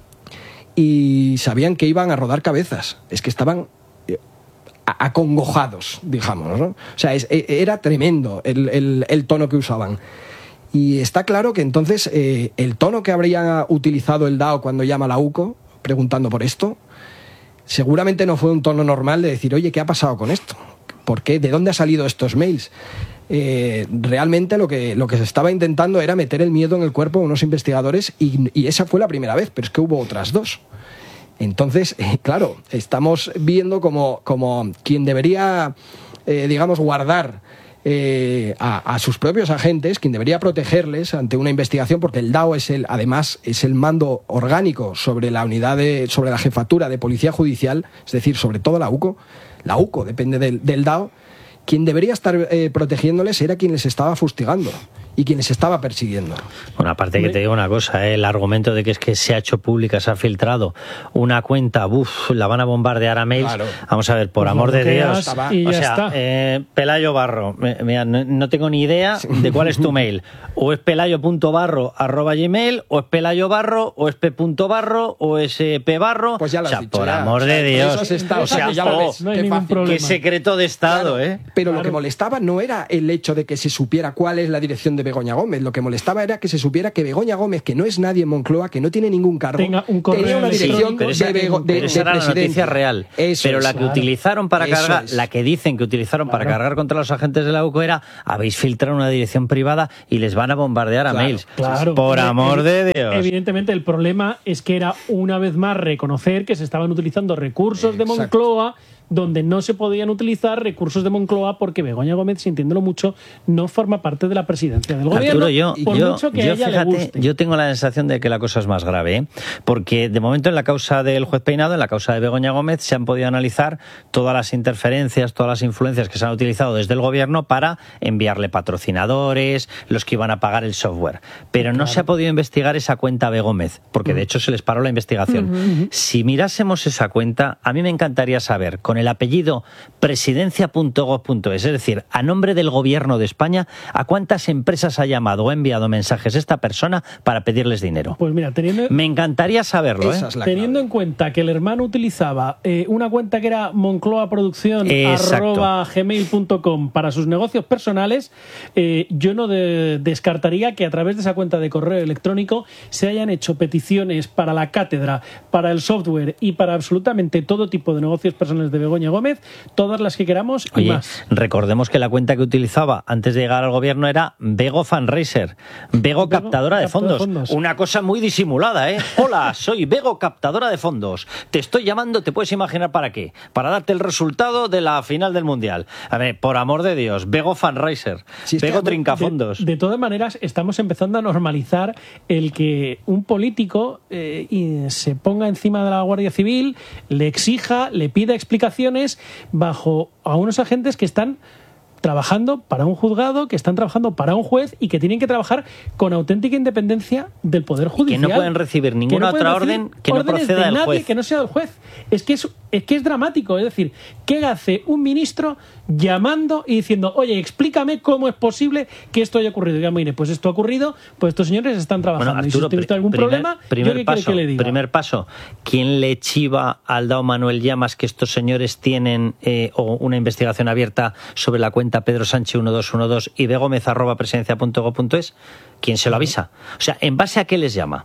y sabían que iban a rodar cabezas. Es que estaban eh, acongojados, digamos, ¿no? O sea, es, era tremendo el, el, el tono que usaban. Y está claro que entonces eh, el tono que habría utilizado el D A O cuando llama a la AUCO, preguntando por esto, seguramente no fue un tono normal de decir, oye, ¿qué ha pasado con esto? ¿Por qué? ¿De dónde han salido estos mails? eh, realmente lo que, lo que se estaba intentando era meter el miedo en el cuerpo a unos investigadores y, y esa fue la primera vez, pero es que hubo otras dos. Entonces, eh, claro, estamos viendo como, como quien debería, eh, digamos, guardar eh, a, a sus propios agentes, quien debería protegerles ante una investigación, porque el D A O es el, además, es el mando orgánico sobre la unidad de, sobre la jefatura de policía judicial, es decir, sobre todo la UCO. La UCO depende del, del D A O. Quien debería estar eh, protegiéndoles era quien les estaba fustigando y quien les estaba persiguiendo. Bueno, aparte que te digo una cosa, ¿eh? El argumento de que es que se ha hecho pública, se ha filtrado una cuenta, uff, la van a bombardear a mails. Claro. Vamos a ver, por pues amor de Dios. O sea, eh, Pelayo Barro, mira, no, no tengo ni idea de cuál es tu mail. O es pelayo.barro arroba gmail, o es Pelayo Barro, o es p.barro, o es pbarro. Pues ya lo o sea, has dicho, por ya. amor O sea, de Dios. eso está, o sea, ya lo ves, no hay qué ningún fácil. problema. Qué secreto de Estado, Claro, ¿eh? Pero claro. lo que molestaba no era el hecho de que se supiera cuál es la dirección de Begoña Gómez. Lo que molestaba era que se supiera que Begoña Gómez, que no es nadie en Moncloa, que no tiene ningún cargo, tenga un correo tenía una dirección sí, pero de, esa, Bego, de, pero esa de era la noticia real. Eso pero es, la que claro. utilizaron para Eso cargar, es. la que dicen que utilizaron claro. para cargar contra los agentes de la UCO era: habéis filtrado una dirección privada y les van a bombardear a Claro, mails. Claro, Por amor Evi- de Dios. Evidentemente el problema es que era una vez más reconocer que se estaban utilizando recursos de Exacto. Moncloa donde no se podían utilizar recursos de Moncloa porque Begoña Gómez, sintiéndolo mucho, no forma parte de la presidencia del gobierno. Arturo, yo, por yo, mucho que a yo, ella fíjate, le guste. yo tengo la sensación de que la cosa es más grave, ¿eh? Porque de momento en la causa del juez Peinado, en la causa de Begoña Gómez, se han podido analizar todas las interferencias, todas las influencias que se han utilizado desde el gobierno para enviarle patrocinadores, los que iban a pagar el software. Pero no Claro. se ha podido investigar esa cuenta B. Gómez, porque de hecho se les paró la investigación. Uh-huh. Si mirásemos esa cuenta, a mí me encantaría saber, con el apellido presidencia punto gob punto es, es decir, a nombre del gobierno de España, a cuántas empresas ha llamado o ha enviado mensajes esta persona para pedirles dinero. Pues mira, teniendo, Me encantaría saberlo, ¿eh? Esa es la teniendo clave. en cuenta que el hermano utilizaba eh, una cuenta que era Moncloa Producción Exacto. arroba gmail punto com para sus negocios personales, eh, yo no de- descartaría que a través de esa cuenta de correo electrónico se hayan hecho peticiones para la cátedra, para el software y para absolutamente todo tipo de negocios personales de Begoña Gómez, todas las que queramos y Oye, más. recordemos que la cuenta que utilizaba antes de llegar al gobierno era Bego Fundraiser, Bego, Bego captadora de captadora de fondos. fondos. Una cosa muy disimulada, ¿eh? Hola, soy Bego, captadora de fondos. Te estoy llamando, te puedes imaginar para qué. Para darte el resultado de la final del Mundial. A ver, por amor de Dios, Bego Fundraiser, Si es que- Bego Trincafondos. De, de todas maneras, estamos empezando a normalizar el que un político eh, y se ponga encima de la Guardia Civil, le exija, le pida explicaciones bajo a unos agentes que están trabajando para un juzgado, que están trabajando para un juez y que tienen que trabajar con auténtica independencia del Poder Judicial. que no pueden recibir ninguna Que no pueden otra recibir orden que no órdenes proceda de del nadie juez. que no sea del juez. Es que es, es que es dramático. Es decir, ¿qué hace un ministro llamando y diciendo, oye, explícame cómo es posible que esto haya ocurrido? Y ya, mire, pues esto ha ocurrido, pues estos señores están trabajando. Bueno, y si Arturo, usted tiene algún primer, problema, primer ¿yo qué quiere paso, que le diga? primer paso, ¿quién le chiva al D A O Manuel Llamas que estos señores tienen eh, o una investigación abierta sobre la cuenta Pedro Sánchez uno dos uno dos y begomez arroba presidencia punto gob punto es? ¿Quién se lo avisa? O sea, ¿en base a qué les llama?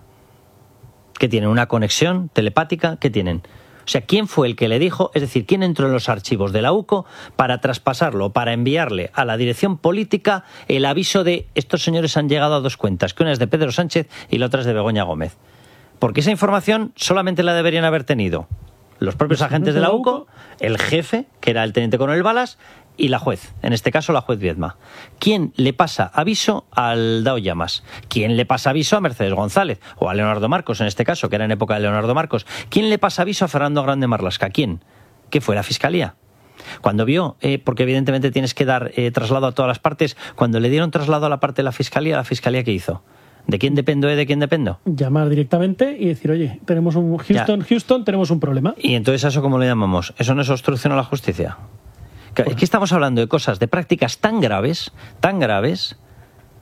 ¿Qué tienen? ¿Una conexión telepática? ¿Qué tienen? O sea, ¿quién fue el que le dijo? Es decir, ¿quién entró en los archivos de la UCO para traspasarlo, para enviarle a la dirección política el aviso de estos señores han llegado a dos cuentas, que una es de Pedro Sánchez y la otra es de Begoña Gómez? Porque esa información solamente la deberían haber tenido los propios agentes de la UCO, el jefe, que era el teniente coronel Balas, y la juez, en este caso la juez Viedma. ¿Quién le pasa aviso al D A O Llamas? ¿Quién le pasa aviso a Mercedes González? O a Leonardo Marcos, en este caso, que era en época de Leonardo Marcos. ¿Quién le pasa aviso a Fernando Grande Marlaska? ¿Quién? ¿Qué fue? ¿La Fiscalía? Cuando vio, eh, porque evidentemente tienes que dar eh, traslado a todas las partes, cuando le dieron traslado a la parte de la Fiscalía, ¿la Fiscalía qué hizo? ¿De quién dependo? Eh? ¿De quién dependo? Llamar directamente y decir, oye, tenemos un Houston, Ya. Houston, tenemos un problema. ¿Y entonces a eso cómo le llamamos? ¿Eso no es obstrucción a la justicia? Es que estamos hablando de cosas, de prácticas tan graves, tan graves,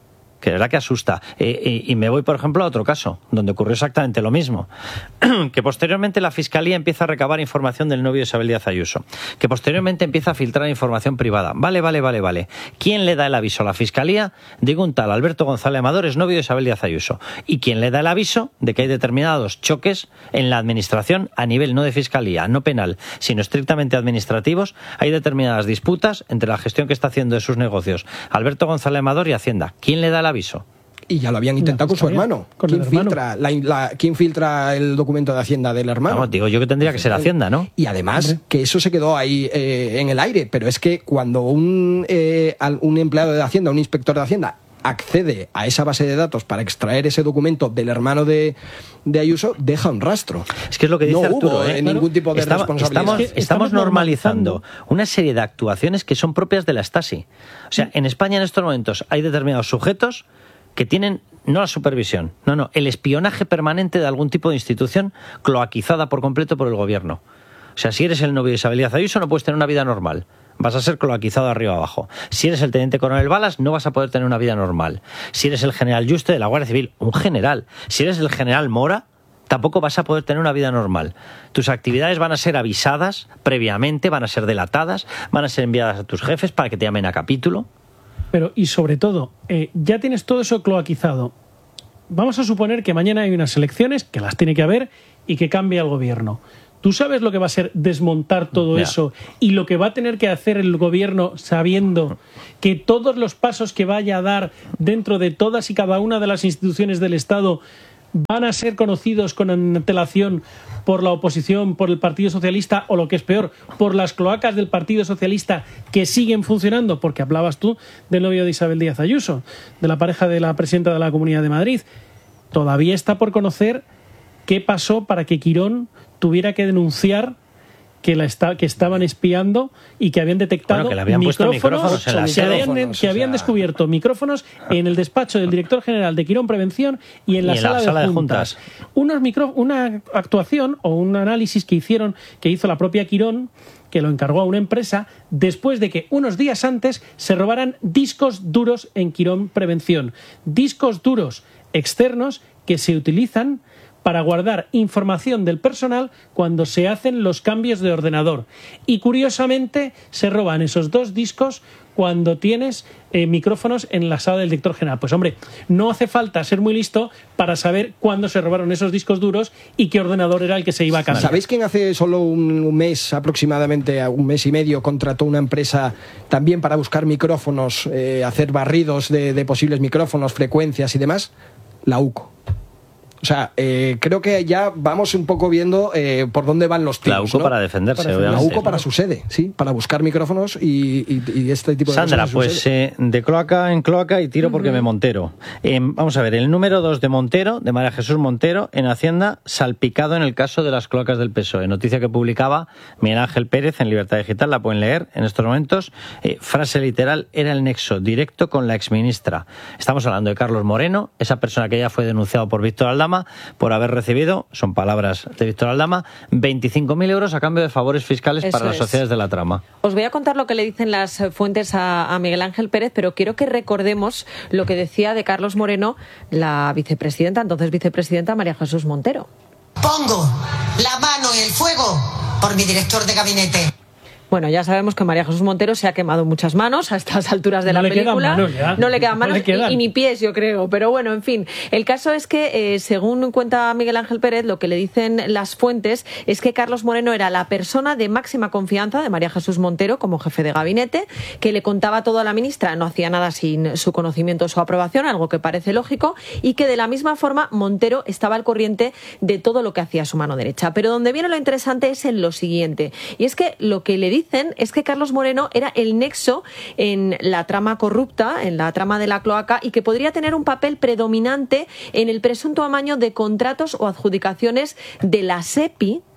que de verdad que asusta. Eh, y, y me voy, por ejemplo, a otro caso, donde ocurrió exactamente lo mismo. Que posteriormente la Fiscalía empieza a recabar información del novio de Isabel Díaz Ayuso. Que posteriormente empieza a filtrar información privada. Vale, vale, vale, vale. ¿Quién le da el aviso a la Fiscalía de que un tal Alberto González Amador es novio de Isabel Díaz Ayuso? ¿Y quién le da el aviso de que hay determinados choques en la administración a nivel no de Fiscalía, no penal, sino estrictamente administrativos? Hay determinadas disputas entre la gestión que está haciendo de sus negocios Alberto González Amador y Hacienda. ¿Quién le da el aviso? Y ya lo habían intentado con su hermano. Con ¿Quién, el hermano. Filtra la, la, ¿Quién filtra el documento de Hacienda del hermano? No, digo yo que tendría que ser Hacienda, ¿no? Y además, Hombre. que eso se quedó ahí eh, en el aire, pero es que cuando un, eh, un empleado de Hacienda, un inspector de Hacienda, accede a esa base de datos para extraer ese documento del hermano de, de Ayuso, deja un rastro. Es que es lo que dice no Arturo, hubo, ¿eh? ningún tipo de estamos, responsabilidad. Estamos, Es que estamos normalizando una serie de actuaciones que son propias de la Stasi. O sea, en España en estos momentos hay determinados sujetos que tienen no la supervisión, no, no, el espionaje permanente de algún tipo de institución cloaquizada por completo por el gobierno. O sea, si eres el novio de Isabel Díaz Ayuso no puedes tener una vida normal. Vas a ser cloaquizado arriba abajo. Si eres el teniente coronel Balas, no vas a poder tener una vida normal. Si eres el general Juste de la Guardia Civil, un general. Si eres el general Mora, tampoco vas a poder tener una vida normal. Tus actividades van a ser avisadas previamente, van a ser delatadas, van a ser enviadas a tus jefes para que te llamen a capítulo. Pero, y sobre todo, eh, ya tienes todo eso cloaquizado. Vamos a suponer que mañana hay unas elecciones, que las tiene que haber, y que cambia el gobierno. ¿Tú sabes lo que va a ser desmontar todo yeah. eso y lo que va a tener que hacer el gobierno sabiendo que todos los pasos que vaya a dar dentro de todas y cada una de las instituciones del Estado van a ser conocidos con antelación por la oposición, por el Partido Socialista o, lo que es peor, por las cloacas del Partido Socialista que siguen funcionando? Porque hablabas tú del novio de Isabel Díaz Ayuso, de la pareja de la presidenta de la Comunidad de Madrid. Todavía está por conocer qué pasó para que Quirón tuviera que denunciar que, la está, que estaban espiando y que habían detectado bueno, que le habían micrófonos, micrófonos en que, habían, que habían descubierto micrófonos en el despacho del director general de Quirón Prevención y en la, y en sala, la sala de, de juntas. juntas. Unos micro, una actuación o un análisis que hicieron, que hizo la propia Quirón, que lo encargó a una empresa, después de que unos días antes se robaran discos duros en Quirón Prevención. Discos duros externos que se utilizan para guardar información del personal cuando se hacen los cambios de ordenador. Y curiosamente se roban esos dos discos cuando tienes eh, micrófonos en la sala del director general. Pues hombre, no hace falta ser muy listo para saber cuándo se robaron esos discos duros y qué ordenador era el que se iba a cambiar. ¿Sabéis quién hace solo un, un mes, aproximadamente un mes y medio, contrató una empresa también para buscar micrófonos, eh, hacer barridos de, de posibles micrófonos, frecuencias y demás? La U C O. O sea, eh, creo que ya vamos un poco viendo eh, por dónde van los tiros. La U C O, ¿no? Para defenderse, para obviamente. La U C O para su sede, sí, para buscar micrófonos y, y, y este tipo de Sandra, cosas. Sandra, pues eh, de cloaca en cloaca y tiro uh-huh. porque me Montero. Eh, vamos a ver, el número dos de Montero, de María Jesús Montero, en Hacienda, salpicado en el caso de las cloacas del P S O E. Noticia que publicaba Miguel Ángel Pérez en Libertad Digital, la pueden leer en estos momentos. Eh, frase literal, era el nexo directo con la exministra. Estamos hablando de Carlos Moreno, esa persona que ya fue denunciado por Víctor Aldama por haber recibido, son palabras de Víctor Aldama, veinticinco mil euros a cambio de favores fiscales Eso para las sociedades es. de la trama. Os voy a contar lo que le dicen las fuentes a, a Miguel Ángel Pérez, pero quiero que recordemos lo que decía de Carlos Moreno la vicepresidenta, entonces vicepresidenta María Jesús Montero. Pongo la mano en el fuego por mi director de gabinete. Bueno, ya sabemos que María Jesús Montero se ha quemado muchas manos a estas alturas de no la le película. Quedan manos ya. No le quedan manos no le quedan. Y, y ni pies, yo creo. Pero bueno, en fin. El caso es que, eh, según cuenta Miguel Ángel Pérez, lo que le dicen las fuentes es que Carlos Moreno era la persona de máxima confianza de María Jesús Montero como jefe de gabinete, que le contaba todo a la ministra, no hacía nada sin su conocimiento o su aprobación, algo que parece lógico, y que de la misma forma Montero estaba al corriente de todo lo que hacía su mano derecha. Pero donde viene lo interesante es en lo siguiente. Y es que lo que le dicen es que Carlos Moreno era el nexo en la trama corrupta, en la trama de la cloaca, y que podría tener un papel predominante en el presunto amaño de contratos o adjudicaciones de la SEPI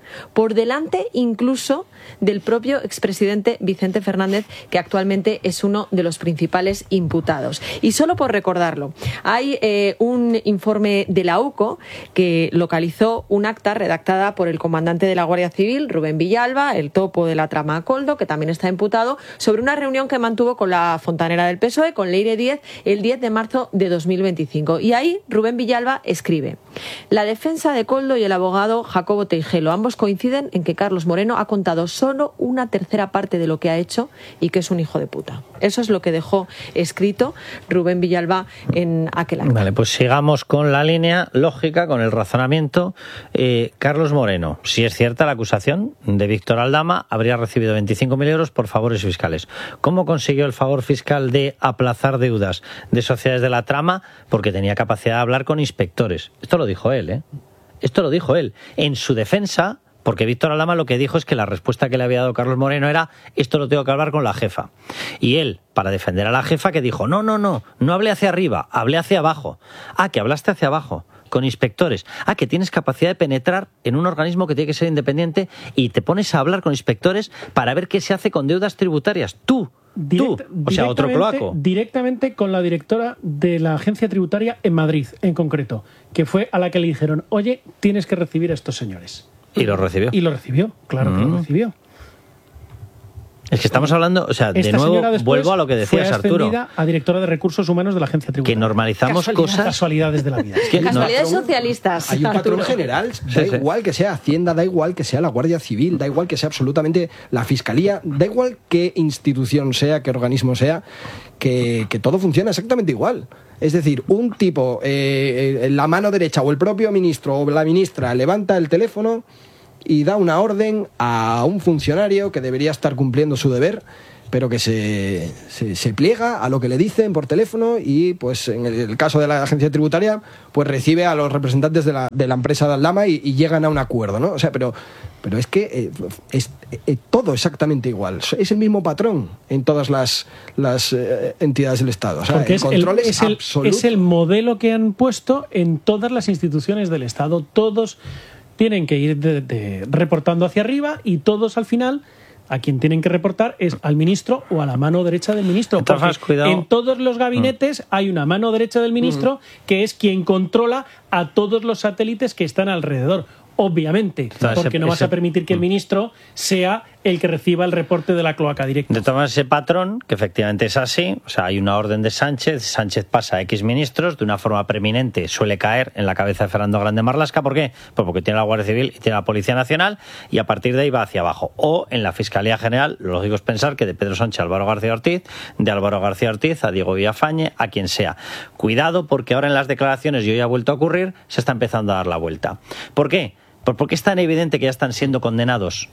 por delante incluso del propio expresidente Vicente Fernández, que actualmente es uno de los principales imputados. Y solo por recordarlo, hay eh, un informe de la U C O que localizó un acta redactada por el comandante de la Guardia Civil, Rubén Villalba, el topo de la trama Coldo, que también está imputado, sobre una reunión que mantuvo con la fontanera del P S O E, con Leire Díez, el diez de marzo de dos mil veinticinco. Y ahí Rubén Villalba escribe: la defensa de Coldo y el abogado Jacobo Teijelo, ambos coinciden en que Carlos Moreno ha contado solo una tercera parte de lo que ha hecho y que es un hijo de puta. Eso es lo que dejó escrito Rubén Villalba en aquel acta. Vale, pues sigamos con la línea lógica, con el razonamiento. Eh, Carlos Moreno, si es cierta la acusación de Víctor Aldama, habría recibido veinticinco mil euros por favores fiscales. ¿Cómo consiguió el favor fiscal de aplazar deudas de sociedades de la trama? Porque tenía capacidad de hablar con inspectores. Esto lo dijo él, ¿eh? Esto lo dijo él. En su defensa, porque Víctor Aldama lo que dijo es que la respuesta que le había dado Carlos Moreno era: esto lo tengo que hablar con la jefa. Y él, para defender a la jefa, que dijo: no, no, no, no hablé hacia arriba, hablé hacia abajo. Ah, que hablaste hacia abajo, con inspectores. Ah, que tienes capacidad de penetrar en un organismo que tiene que ser independiente y te pones a hablar con inspectores para ver qué se hace con deudas tributarias. Tú, Direct, tú, o sea, otro cloaco. Directamente con la directora de la agencia tributaria en Madrid, en concreto, que fue a la que le dijeron: oye, tienes que recibir a estos señores. Y lo recibió. Y lo recibió, claro mm. que lo recibió. Es que estamos hablando, o sea, de Esta nuevo vuelvo a lo que fue decías, Arturo. a directora de recursos humanos de la agencia tributaria. Que normalizamos Casualidad, cosas. Casualidades de la vida. Es que Casualidades no, socialistas. Hay un patrón Arturo. general, da Sí, sí. igual que sea Hacienda, da igual que sea la Guardia Civil, da igual que sea absolutamente la Fiscalía, da igual qué institución sea, qué organismo sea, que, que todo funciona exactamente igual. Es decir, un tipo, eh, la mano derecha o el propio ministro o la ministra levanta el teléfono y da una orden a un funcionario que debería estar cumpliendo su deber, pero que se, se, se pliega a lo que le dicen por teléfono y, pues, en el, el caso de la agencia tributaria, pues recibe a los representantes de la, de la empresa de Aldama y, y llegan a un acuerdo, ¿no? O sea, pero, pero es que eh, es eh, todo exactamente igual. Es el mismo patrón en todas las, las eh, entidades del Estado. O sea, Porque el es control el, es, es, el, absoluto. es el modelo que han puesto en todas las instituciones del Estado. Todos tienen que ir de, de, reportando hacia arriba y todos al final a quien tienen que reportar es al ministro o a la mano derecha del ministro. Porque en todos los gabinetes hay una mano derecha del ministro que es quien controla a todos los satélites que están alrededor. Obviamente, porque no vas a permitir que el ministro sea el que reciba el reporte de la cloaca directa. De tomar ese patrón, que efectivamente es así, o sea, hay una orden de Sánchez, Sánchez pasa a X ministros, de una forma preeminente suele caer en la cabeza de Fernando Grande Marlaska. ¿Por qué? Pues porque tiene la Guardia Civil y tiene la Policía Nacional, y a partir de ahí va hacia abajo. O en la Fiscalía General, lo lógico es pensar que de Pedro Sánchez a Álvaro García Ortiz, de Álvaro García Ortiz a Diego Villafañe, a quien sea. Cuidado, porque ahora en las declaraciones, y hoy ha vuelto a ocurrir, se está empezando a dar la vuelta. ¿Por qué? Pues porque es tan evidente que ya están siendo condenados,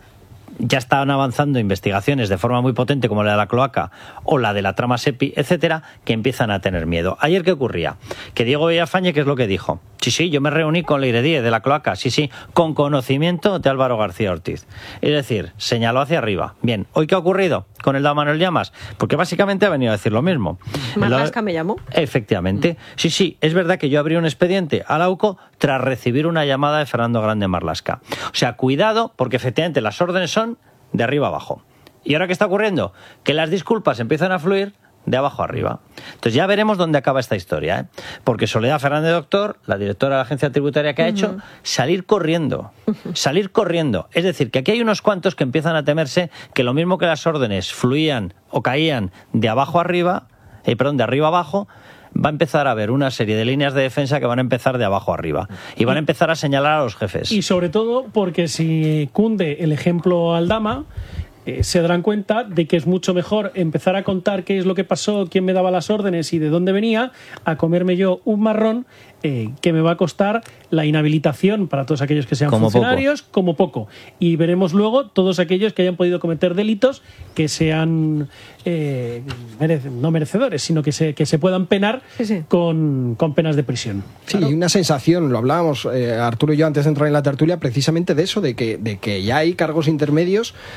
ya están avanzando investigaciones de forma muy potente como la de la cloaca o la de la trama SEPI, etcétera, que empiezan a tener miedo. Ayer, ¿qué ocurría? Que Diego Villafañe, ¿qué es lo que dijo? Sí, sí, yo me reuní con Leire Díez de la cloaca, sí, sí, con conocimiento de Álvaro García Ortiz. Es decir, señaló hacia arriba. Bien, ¿hoy qué ha ocurrido con el Dao Manuel Llamas? Porque básicamente ha venido a decir lo mismo. Marlaska me llamó. Efectivamente. Sí, sí, es verdad que yo abrí un expediente a la U C O tras recibir una llamada de Fernando Grande Marlaska. O sea, cuidado, porque efectivamente las órdenes son de arriba abajo. ¿Y ahora qué está ocurriendo? Que las disculpas empiezan a fluir de abajo arriba. Entonces ya veremos dónde acaba esta historia, ¿eh? Porque Soledad Fernández Doctor, la directora de la agencia tributaria, que ha uh-huh. hecho salir corriendo, salir corriendo. Es decir, que aquí hay unos cuantos que empiezan a temerse que lo mismo que las órdenes fluían o caían de abajo arriba, eh, perdón, de arriba abajo, va a empezar a haber una serie de líneas de defensa que van a empezar de abajo arriba y van a empezar a señalar a los jefes. Y sobre todo porque si cunde el ejemplo Aldama, eh, se darán cuenta de que es mucho mejor empezar a contar qué es lo que pasó, quién me daba las órdenes y de dónde venía, a comerme yo un marrón eh, que me va a costar la inhabilitación para todos aquellos que sean como funcionarios, poco. como poco. Y veremos luego todos aquellos que hayan podido cometer delitos que sean eh, merece, no merecedores, sino que se, que se puedan penar sí, sí. Con, con penas de prisión. Sí, claro. Y una sensación, lo hablábamos eh, Arturo y yo antes de entrar en la tertulia, precisamente de eso, de que, de que ya hay cargos intermedios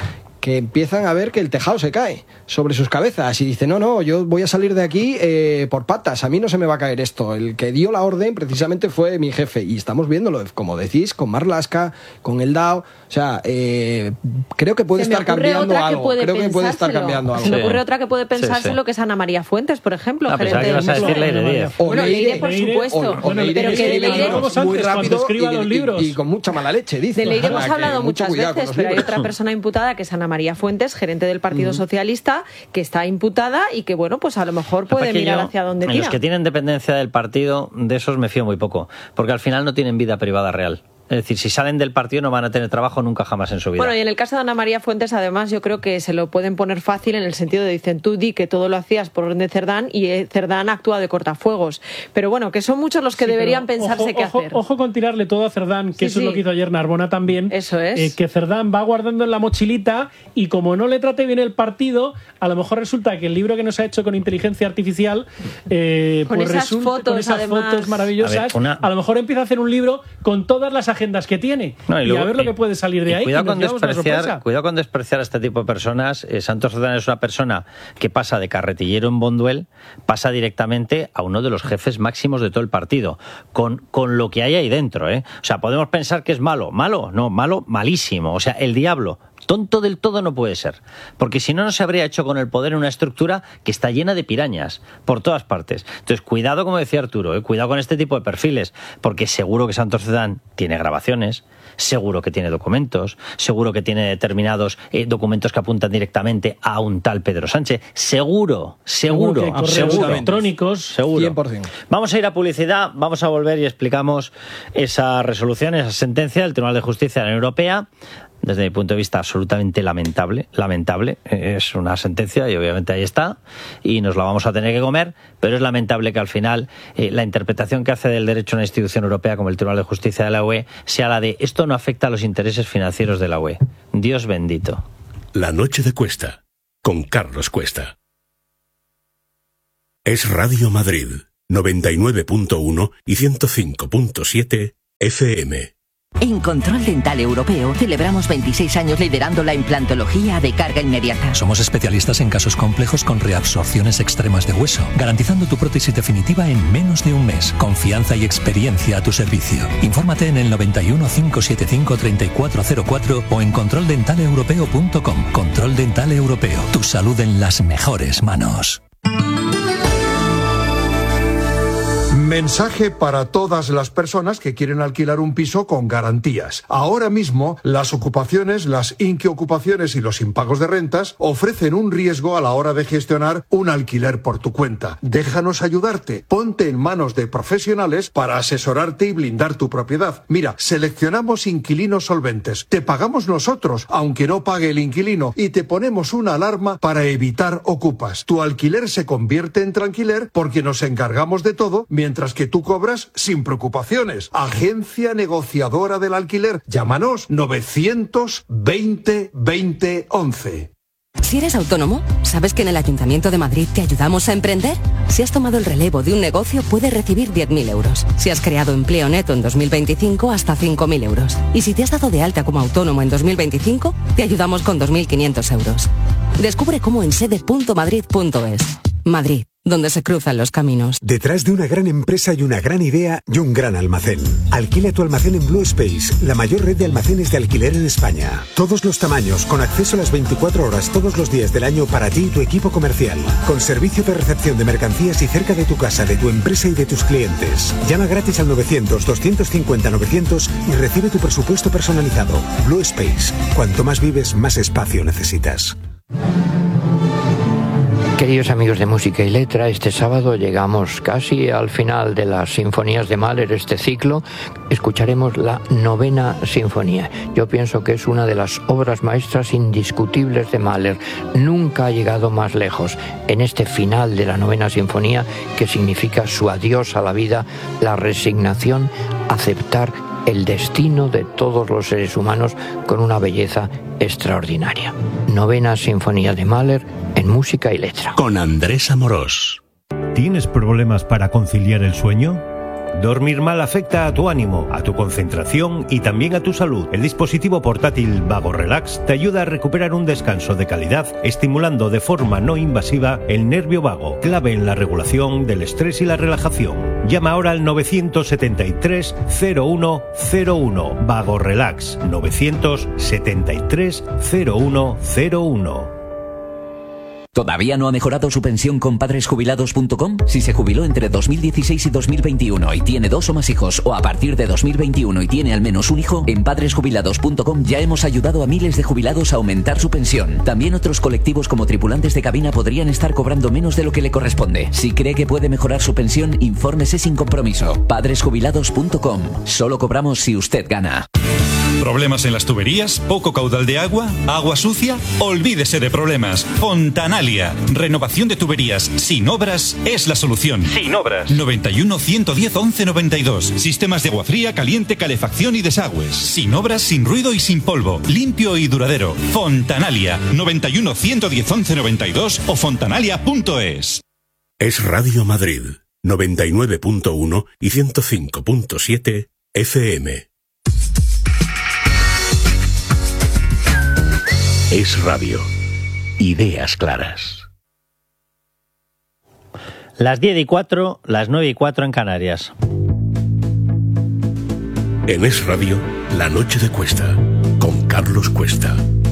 que empiezan a ver que el tejado se cae sobre sus cabezas y dicen, no, no, yo voy a salir de aquí eh, por patas, a mí no se me va a caer esto. El que dio la orden precisamente fue mi jefe y estamos viéndolo, como decís, con Marlaska, con el D A O, o sea, eh, creo que puede estar cambiando algo, que creo que puede estar cambiando algo. Se me ocurre otra que puede pensárselo, sí, sí. que es Ana María Fuentes, por ejemplo. Ah, pensaba que ibas a decir Leire Díez. Bueno, Leire, por supuesto. O, o Leire, pero que de Leire muy rápido y, los libros. Y, y con mucha mala leche, dice. De Leire hemos hablado muchas veces, pero hay otra persona imputada que es Ana María Fuentes, gerente del Partido mm. Socialista, que está imputada y que, bueno, pues a lo mejor puede mirar hacia donde quiera. Los que tienen dependencia del partido, de esos me fío muy poco, porque al final no tienen vida privada real. Es decir, si salen del partido no van a tener trabajo nunca jamás en su vida. Bueno, y en el caso de Ana María Fuentes, además, yo creo que se lo pueden poner fácil en el sentido de, dicen, tú di que todo lo hacías por orden de Cerdán y Cerdán actúa de cortafuegos. Pero bueno, que son muchos los que sí, deberían pensarse ojo, qué ojo, hacer. Ojo con tirarle todo a Cerdán, que sí, eso sí. es lo que hizo ayer Narbona también. Eso es. Eh, que Cerdán va guardando en la mochilita y como no le trate bien el partido, a lo mejor resulta que el libro que nos ha hecho con inteligencia artificial, eh, con, pues esas resulta, fotos, con esas además. fotos maravillosas, a, ver, una... a lo mejor empieza a hacer un libro con todas las agendas que tiene. No, y, luego, y a ver lo que puede salir de ahí. Cuidado con, despreciar, cuidado con despreciar a este tipo de personas. Eh, Santos Cerdán es una persona que pasa de carretillero en Bonduel, pasa directamente a uno de los jefes máximos de todo el partido, con, con lo que hay ahí dentro. ¿eh? O sea, podemos pensar que es malo. ¿Malo? No, malo, malísimo. O sea, el diablo. Tonto del todo no puede ser, porque si no, no se habría hecho con el poder en una estructura que está llena de pirañas por todas partes. Entonces, cuidado, como decía Arturo, ¿eh? cuidado con este tipo de perfiles, porque seguro que Santos Cerdán tiene grabaciones, seguro que tiene documentos, seguro que tiene determinados eh, documentos que apuntan directamente a un tal Pedro Sánchez. Seguro, seguro, seguro, seguro electrónicos, seguro. cien por ciento. Vamos a ir a publicidad, vamos a volver y explicamos esa resolución, esa sentencia del Tribunal de Justicia de la Unión Europea. Desde mi punto de vista, absolutamente lamentable, lamentable. Es una sentencia y obviamente ahí está y nos la vamos a tener que comer, pero es lamentable que al final eh, la interpretación que hace del derecho a una institución europea como el Tribunal de Justicia de la U E sea la de esto no afecta a los intereses financieros de la U E. Dios bendito. La noche de Cuesta, con Carlos Cuesta. Es Radio Madrid, noventa y nueve punto uno y ciento cinco punto siete F M. En Control Dental Europeo celebramos veintiséis años liderando la implantología de carga inmediata. Somos especialistas en casos complejos con reabsorciones extremas de hueso, garantizando tu prótesis definitiva en menos de un mes. Confianza y experiencia a tu servicio. Infórmate en el noventa y uno, cinco setenta y cinco, treinta y cuatro cero cuatro o en control dental europeo punto com. Control Dental Europeo. Tu salud en las mejores manos. Mensaje para todas las personas que quieren alquilar un piso con garantías. Ahora mismo, las ocupaciones, las inquiocupaciones y los impagos de rentas ofrecen un riesgo a la hora de gestionar un alquiler por tu cuenta. Déjanos ayudarte. Ponte en manos de profesionales para asesorarte y blindar tu propiedad. Mira, seleccionamos inquilinos solventes. Te pagamos nosotros, aunque no pague el inquilino, y te ponemos una alarma para evitar ocupas. Tu alquiler se convierte en tranquiler porque nos encargamos de todo, mientras que tú cobras sin preocupaciones. Agencia negociadora del alquiler. Llámanos novecientos veinte veinte once. Si eres autónomo, ¿sabes que en el Ayuntamiento de Madrid te ayudamos a emprender? Si has tomado el relevo de un negocio, puedes recibir diez mil euros. Si has creado empleo neto en dos mil veinticinco, hasta cinco mil euros. Y si te has dado de alta como autónomo en dos mil veinticinco, te ayudamos con dos mil quinientos euros. Descubre cómo en sede punto madrid punto es. Madrid, donde se cruzan los caminos. Detrás de una gran empresa hay una gran idea y un gran almacén. Alquila tu almacén en Blue Space, la mayor red de almacenes de alquiler en España. Todos los tamaños, con acceso a las veinticuatro horas todos los días del año para ti y tu equipo comercial. Con servicio de recepción de mercancías y cerca de tu casa, de tu empresa y de tus clientes. Llama gratis al novecientos, doscientos cincuenta, novecientos y recibe tu presupuesto personalizado. Blue Space. Cuanto más vives, más espacio necesitas. Queridos amigos de Música y Letra, este sábado llegamos casi al final de las sinfonías de Mahler, este ciclo. Escucharemos la novena sinfonía. Yo pienso que es una de las obras maestras indiscutibles de Mahler. Nunca ha llegado más lejos en este final de la novena sinfonía, que significa su adiós a la vida, la resignación, aceptar el destino de todos los seres humanos con una belleza extraordinaria. Novena sinfonía de Mahler en Música y Letra. Con Andrés Amorós. ¿Tienes problemas para conciliar el sueño? Dormir mal afecta a tu ánimo, a tu concentración y también a tu salud. El dispositivo portátil Vago Relax te ayuda a recuperar un descanso de calidad, estimulando de forma no invasiva el nervio vago, clave en la regulación del estrés y la relajación. Llama ahora al nueve siete tres cero uno cero uno. Vago Relax nueve siete tres cero uno cero uno. ¿Todavía no ha mejorado su pensión con padres jubilados punto com? Si se jubiló entre dos mil dieciséis y dos mil veintiuno y tiene dos o más hijos, o a partir de dos mil veintiuno y tiene al menos un hijo, en padres jubilados punto com ya hemos ayudado a miles de jubilados a aumentar su pensión. También otros colectivos como tripulantes de cabina podrían estar cobrando menos de lo que le corresponde. Si cree que puede mejorar su pensión, infórmese sin compromiso. padres jubilados punto com. Solo cobramos si usted gana. ¿Problemas en las tuberías? ¿Poco caudal de agua? ¿Agua sucia? Olvídese de problemas. Fontanalia. Renovación de tuberías sin obras es la solución. Sin obras. noventa y uno, ciento diez, once noventa y dos. Sistemas de agua fría, caliente, calefacción y desagües. Sin obras, sin ruido y sin polvo. Limpio y duradero. Fontanalia. noventa y uno, ciento diez, once noventa y dos o fontanalia punto es. Es Radio Madrid. noventa y nueve punto uno y ciento cinco punto siete F M. Es Radio. Ideas claras. Las diez y cuatro, las nueve y cuatro en Canarias. En Es Radio, La Noche de Cuesta, con Carlos Cuesta.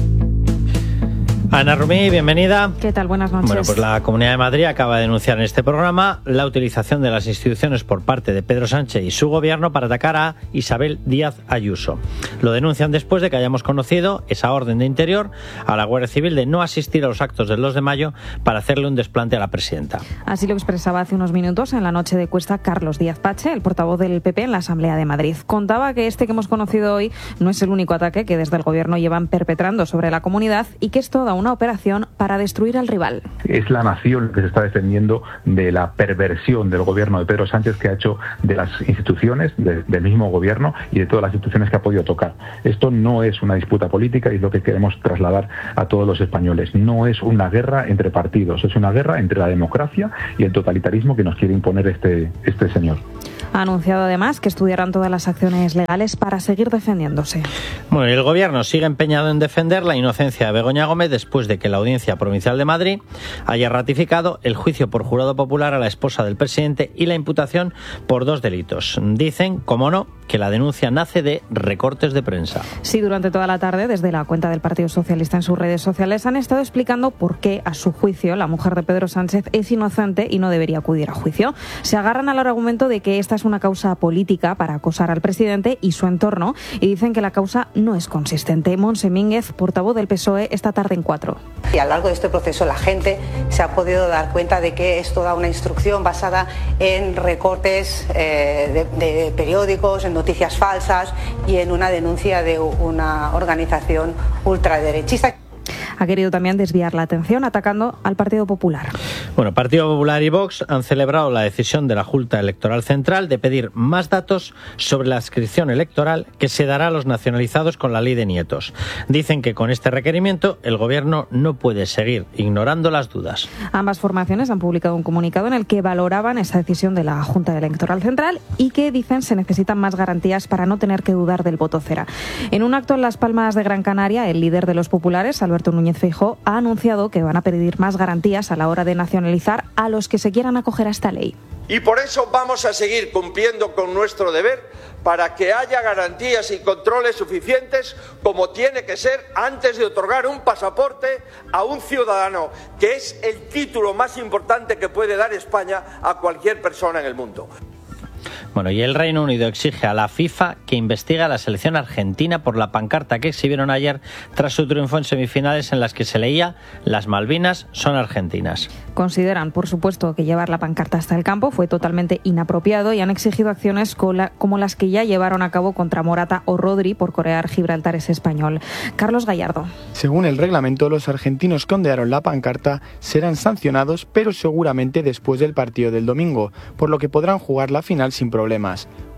Ana Rumí, bienvenida. ¿Qué tal? Buenas noches. Bueno, pues la Comunidad de Madrid acaba de denunciar en este programa la utilización de las instituciones por parte de Pedro Sánchez y su gobierno para atacar a Isabel Díaz Ayuso. Lo denuncian después de que hayamos conocido esa orden de Interior a la Guardia Civil de no asistir a los actos del dos de mayo para hacerle un desplante a la presidenta. Así lo expresaba hace unos minutos en la Noche de Cuesta Carlos Díaz Pache, el portavoz del P P en la Asamblea de Madrid. Contaba que este que hemos conocido hoy no es el único ataque que desde el gobierno llevan perpetrando sobre la comunidad y que es toda una operación para destruir al rival. Es la nación que se está defendiendo de la perversión del gobierno de Pedro Sánchez, que ha hecho de las instituciones, de, del mismo gobierno y de todas las instituciones que ha podido tocar. Esto no es una disputa política y es lo que queremos trasladar a todos los españoles. No es una guerra entre partidos, es una guerra entre la democracia y el totalitarismo que nos quiere imponer este, este señor. Ha anunciado además que estudiarán todas las acciones legales para seguir defendiéndose. Bueno, y el gobierno sigue empeñado en defender la inocencia de Begoña Gómez después de que la Audiencia Provincial de Madrid haya ratificado el juicio por jurado popular a la esposa del presidente y la imputación por dos delitos. Dicen, como no, que la denuncia nace de recortes de prensa. Sí, durante toda la tarde, desde la cuenta del Partido Socialista en sus redes sociales, han estado explicando por qué, a su juicio, la mujer de Pedro Sánchez es inocente y no debería acudir a juicio. Se agarran al argumento de que esta es una causa política para acosar al presidente y su entorno y dicen que la causa no es consistente. Montse Mínguez, portavoz del P S O E, esta tarde en Cuatro. Y a lo largo de este proceso la gente se ha podido dar cuenta de que es toda una instrucción basada en recortes eh, de, de periódicos, en noticias falsas y en una denuncia de una organización ultraderechista. Ha querido también desviar la atención atacando al Partido Popular. Bueno, Partido Popular y Vox han celebrado la decisión de la Junta Electoral Central de pedir más datos sobre la adscripción electoral que se dará a los nacionalizados con la ley de nietos. Dicen que con este requerimiento el Gobierno no puede seguir ignorando las dudas. Ambas formaciones han publicado un comunicado en el que valoraban esa decisión de la Junta Electoral Central y que dicen se necesitan más garantías para no tener que dudar del voto cera. En un acto en Las Palmas de Gran Canaria, el líder de los populares, Alberto Núñez Feijóo, ha anunciado que van a pedir más garantías a la hora de nacionalizar a los que se quieran acoger a esta ley. Y por eso vamos a seguir cumpliendo con nuestro deber para que haya garantías y controles suficientes como tiene que ser antes de otorgar un pasaporte a un ciudadano, que es el título más importante que puede dar España a cualquier persona en el mundo. Bueno, y el Reino Unido exige a la FIFA que investigue a la selección argentina por la pancarta que exhibieron ayer tras su triunfo en semifinales en las que se leía "Las Malvinas son argentinas". Consideran, por supuesto, que llevar la pancarta hasta el campo fue totalmente inapropiado y han exigido acciones como las que ya llevaron a cabo contra Morata o Rodri por corear Gibraltar es español. Carlos Gallardo. Según el reglamento, los argentinos que ondearon la pancarta serán sancionados, pero seguramente después del partido del domingo, por lo que podrán jugar la final sin problemas.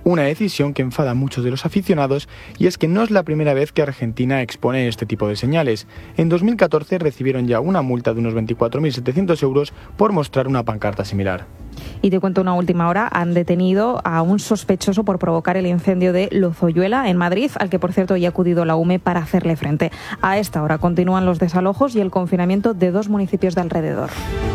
una decisión que enfada a muchos de los aficionados, y es que no es la primera vez que Argentina expone este tipo de señales. En dos mil catorce recibieron ya una multa de unos veinticuatro mil setecientos euros por mostrar una pancarta similar. Y te cuento una última hora, han detenido a un sospechoso por provocar el incendio de Lozoyuela en Madrid, al que por cierto ya ha acudido la U M E para hacerle frente. A esta hora continúan los desalojos y el confinamiento de dos municipios de alrededor.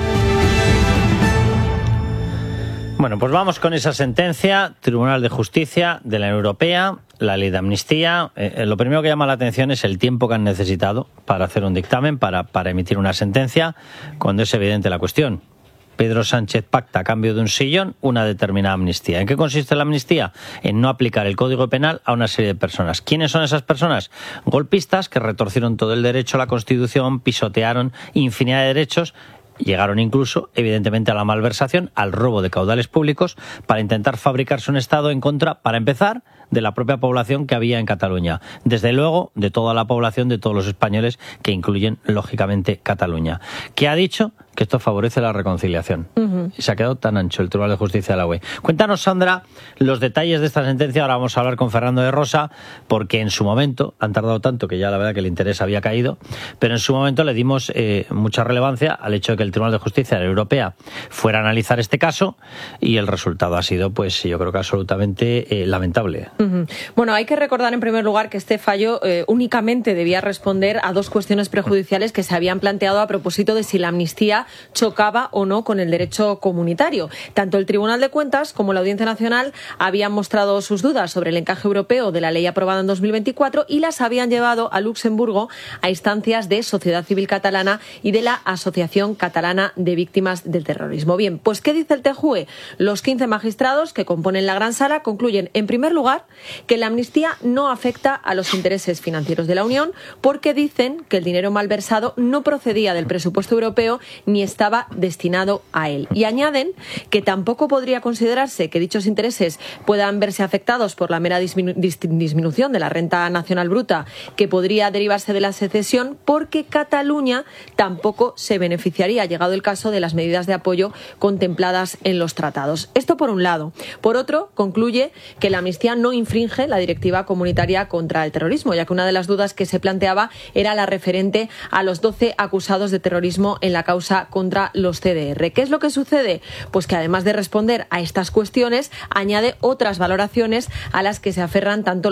Bueno, pues vamos con esa sentencia, Tribunal de Justicia de la Unión Europea, la ley de amnistía. Eh, lo primero que llama la atención es el tiempo que han necesitado para hacer un dictamen, para, para emitir una sentencia, cuando es evidente la cuestión. Pedro Sánchez pacta a cambio de un sillón una determinada amnistía. ¿En qué consiste la amnistía? En no aplicar el Código Penal a una serie de personas. ¿Quiénes son esas personas? Golpistas que retorcieron todo el derecho a la Constitución, pisotearon infinidad de derechos, llegaron incluso, evidentemente, a la malversación, al robo de caudales públicos para intentar fabricarse un Estado en contra, para empezar, de la propia población que había en Cataluña. Desde luego, de toda la población, de todos los españoles, que incluyen, lógicamente, Cataluña. ¿Qué ha dicho? Que esto favorece la reconciliación. Uh-huh. Y se ha quedado tan ancho el Tribunal de Justicia de la U E. Cuéntanos, Sandra, los detalles de esta sentencia. Ahora vamos a hablar con Fernando de Rosa, porque en su momento, han tardado tanto que ya la verdad que el interés había caído, pero en su momento le dimos eh, mucha relevancia al hecho de que el Tribunal de Justicia de la Europea fuera a analizar este caso, y el resultado ha sido, pues yo creo que absolutamente eh, lamentable. Uh-huh. Bueno, hay que recordar en primer lugar que este fallo eh, únicamente debía responder a dos cuestiones prejudiciales que se habían planteado a propósito de si la amnistía chocaba o no con el derecho comunitario. Tanto el Tribunal de Cuentas como la Audiencia Nacional habían mostrado sus dudas sobre el encaje europeo de la ley aprobada en dos mil veinticuatro y las habían llevado a Luxemburgo a instancias de Sociedad Civil Catalana y de la Asociación Catalana de Víctimas del Terrorismo. Bien, pues ¿qué dice el T J U E? Los quince magistrados que componen la Gran Sala concluyen, en primer lugar, que la amnistía no afecta a los intereses financieros de la Unión, porque dicen que el dinero malversado no procedía del presupuesto europeo ni estaba destinado a él. Y añaden que tampoco podría considerarse que dichos intereses puedan verse afectados por la mera disminu- disminución de la renta nacional bruta que podría derivarse de la secesión, porque Cataluña tampoco se beneficiaría, llegado el caso, de las medidas de apoyo contempladas en los tratados. Esto por un lado. Por otro, concluye que la amnistía no infringe la directiva comunitaria contra el terrorismo, ya que una de las dudas que se planteaba era la referente a los doce acusados de terrorismo en la causa contra los C D R. ¿Qué es lo que sucede? Pues que además de responder a estas cuestiones, añade otras valoraciones a las que se aferran tanto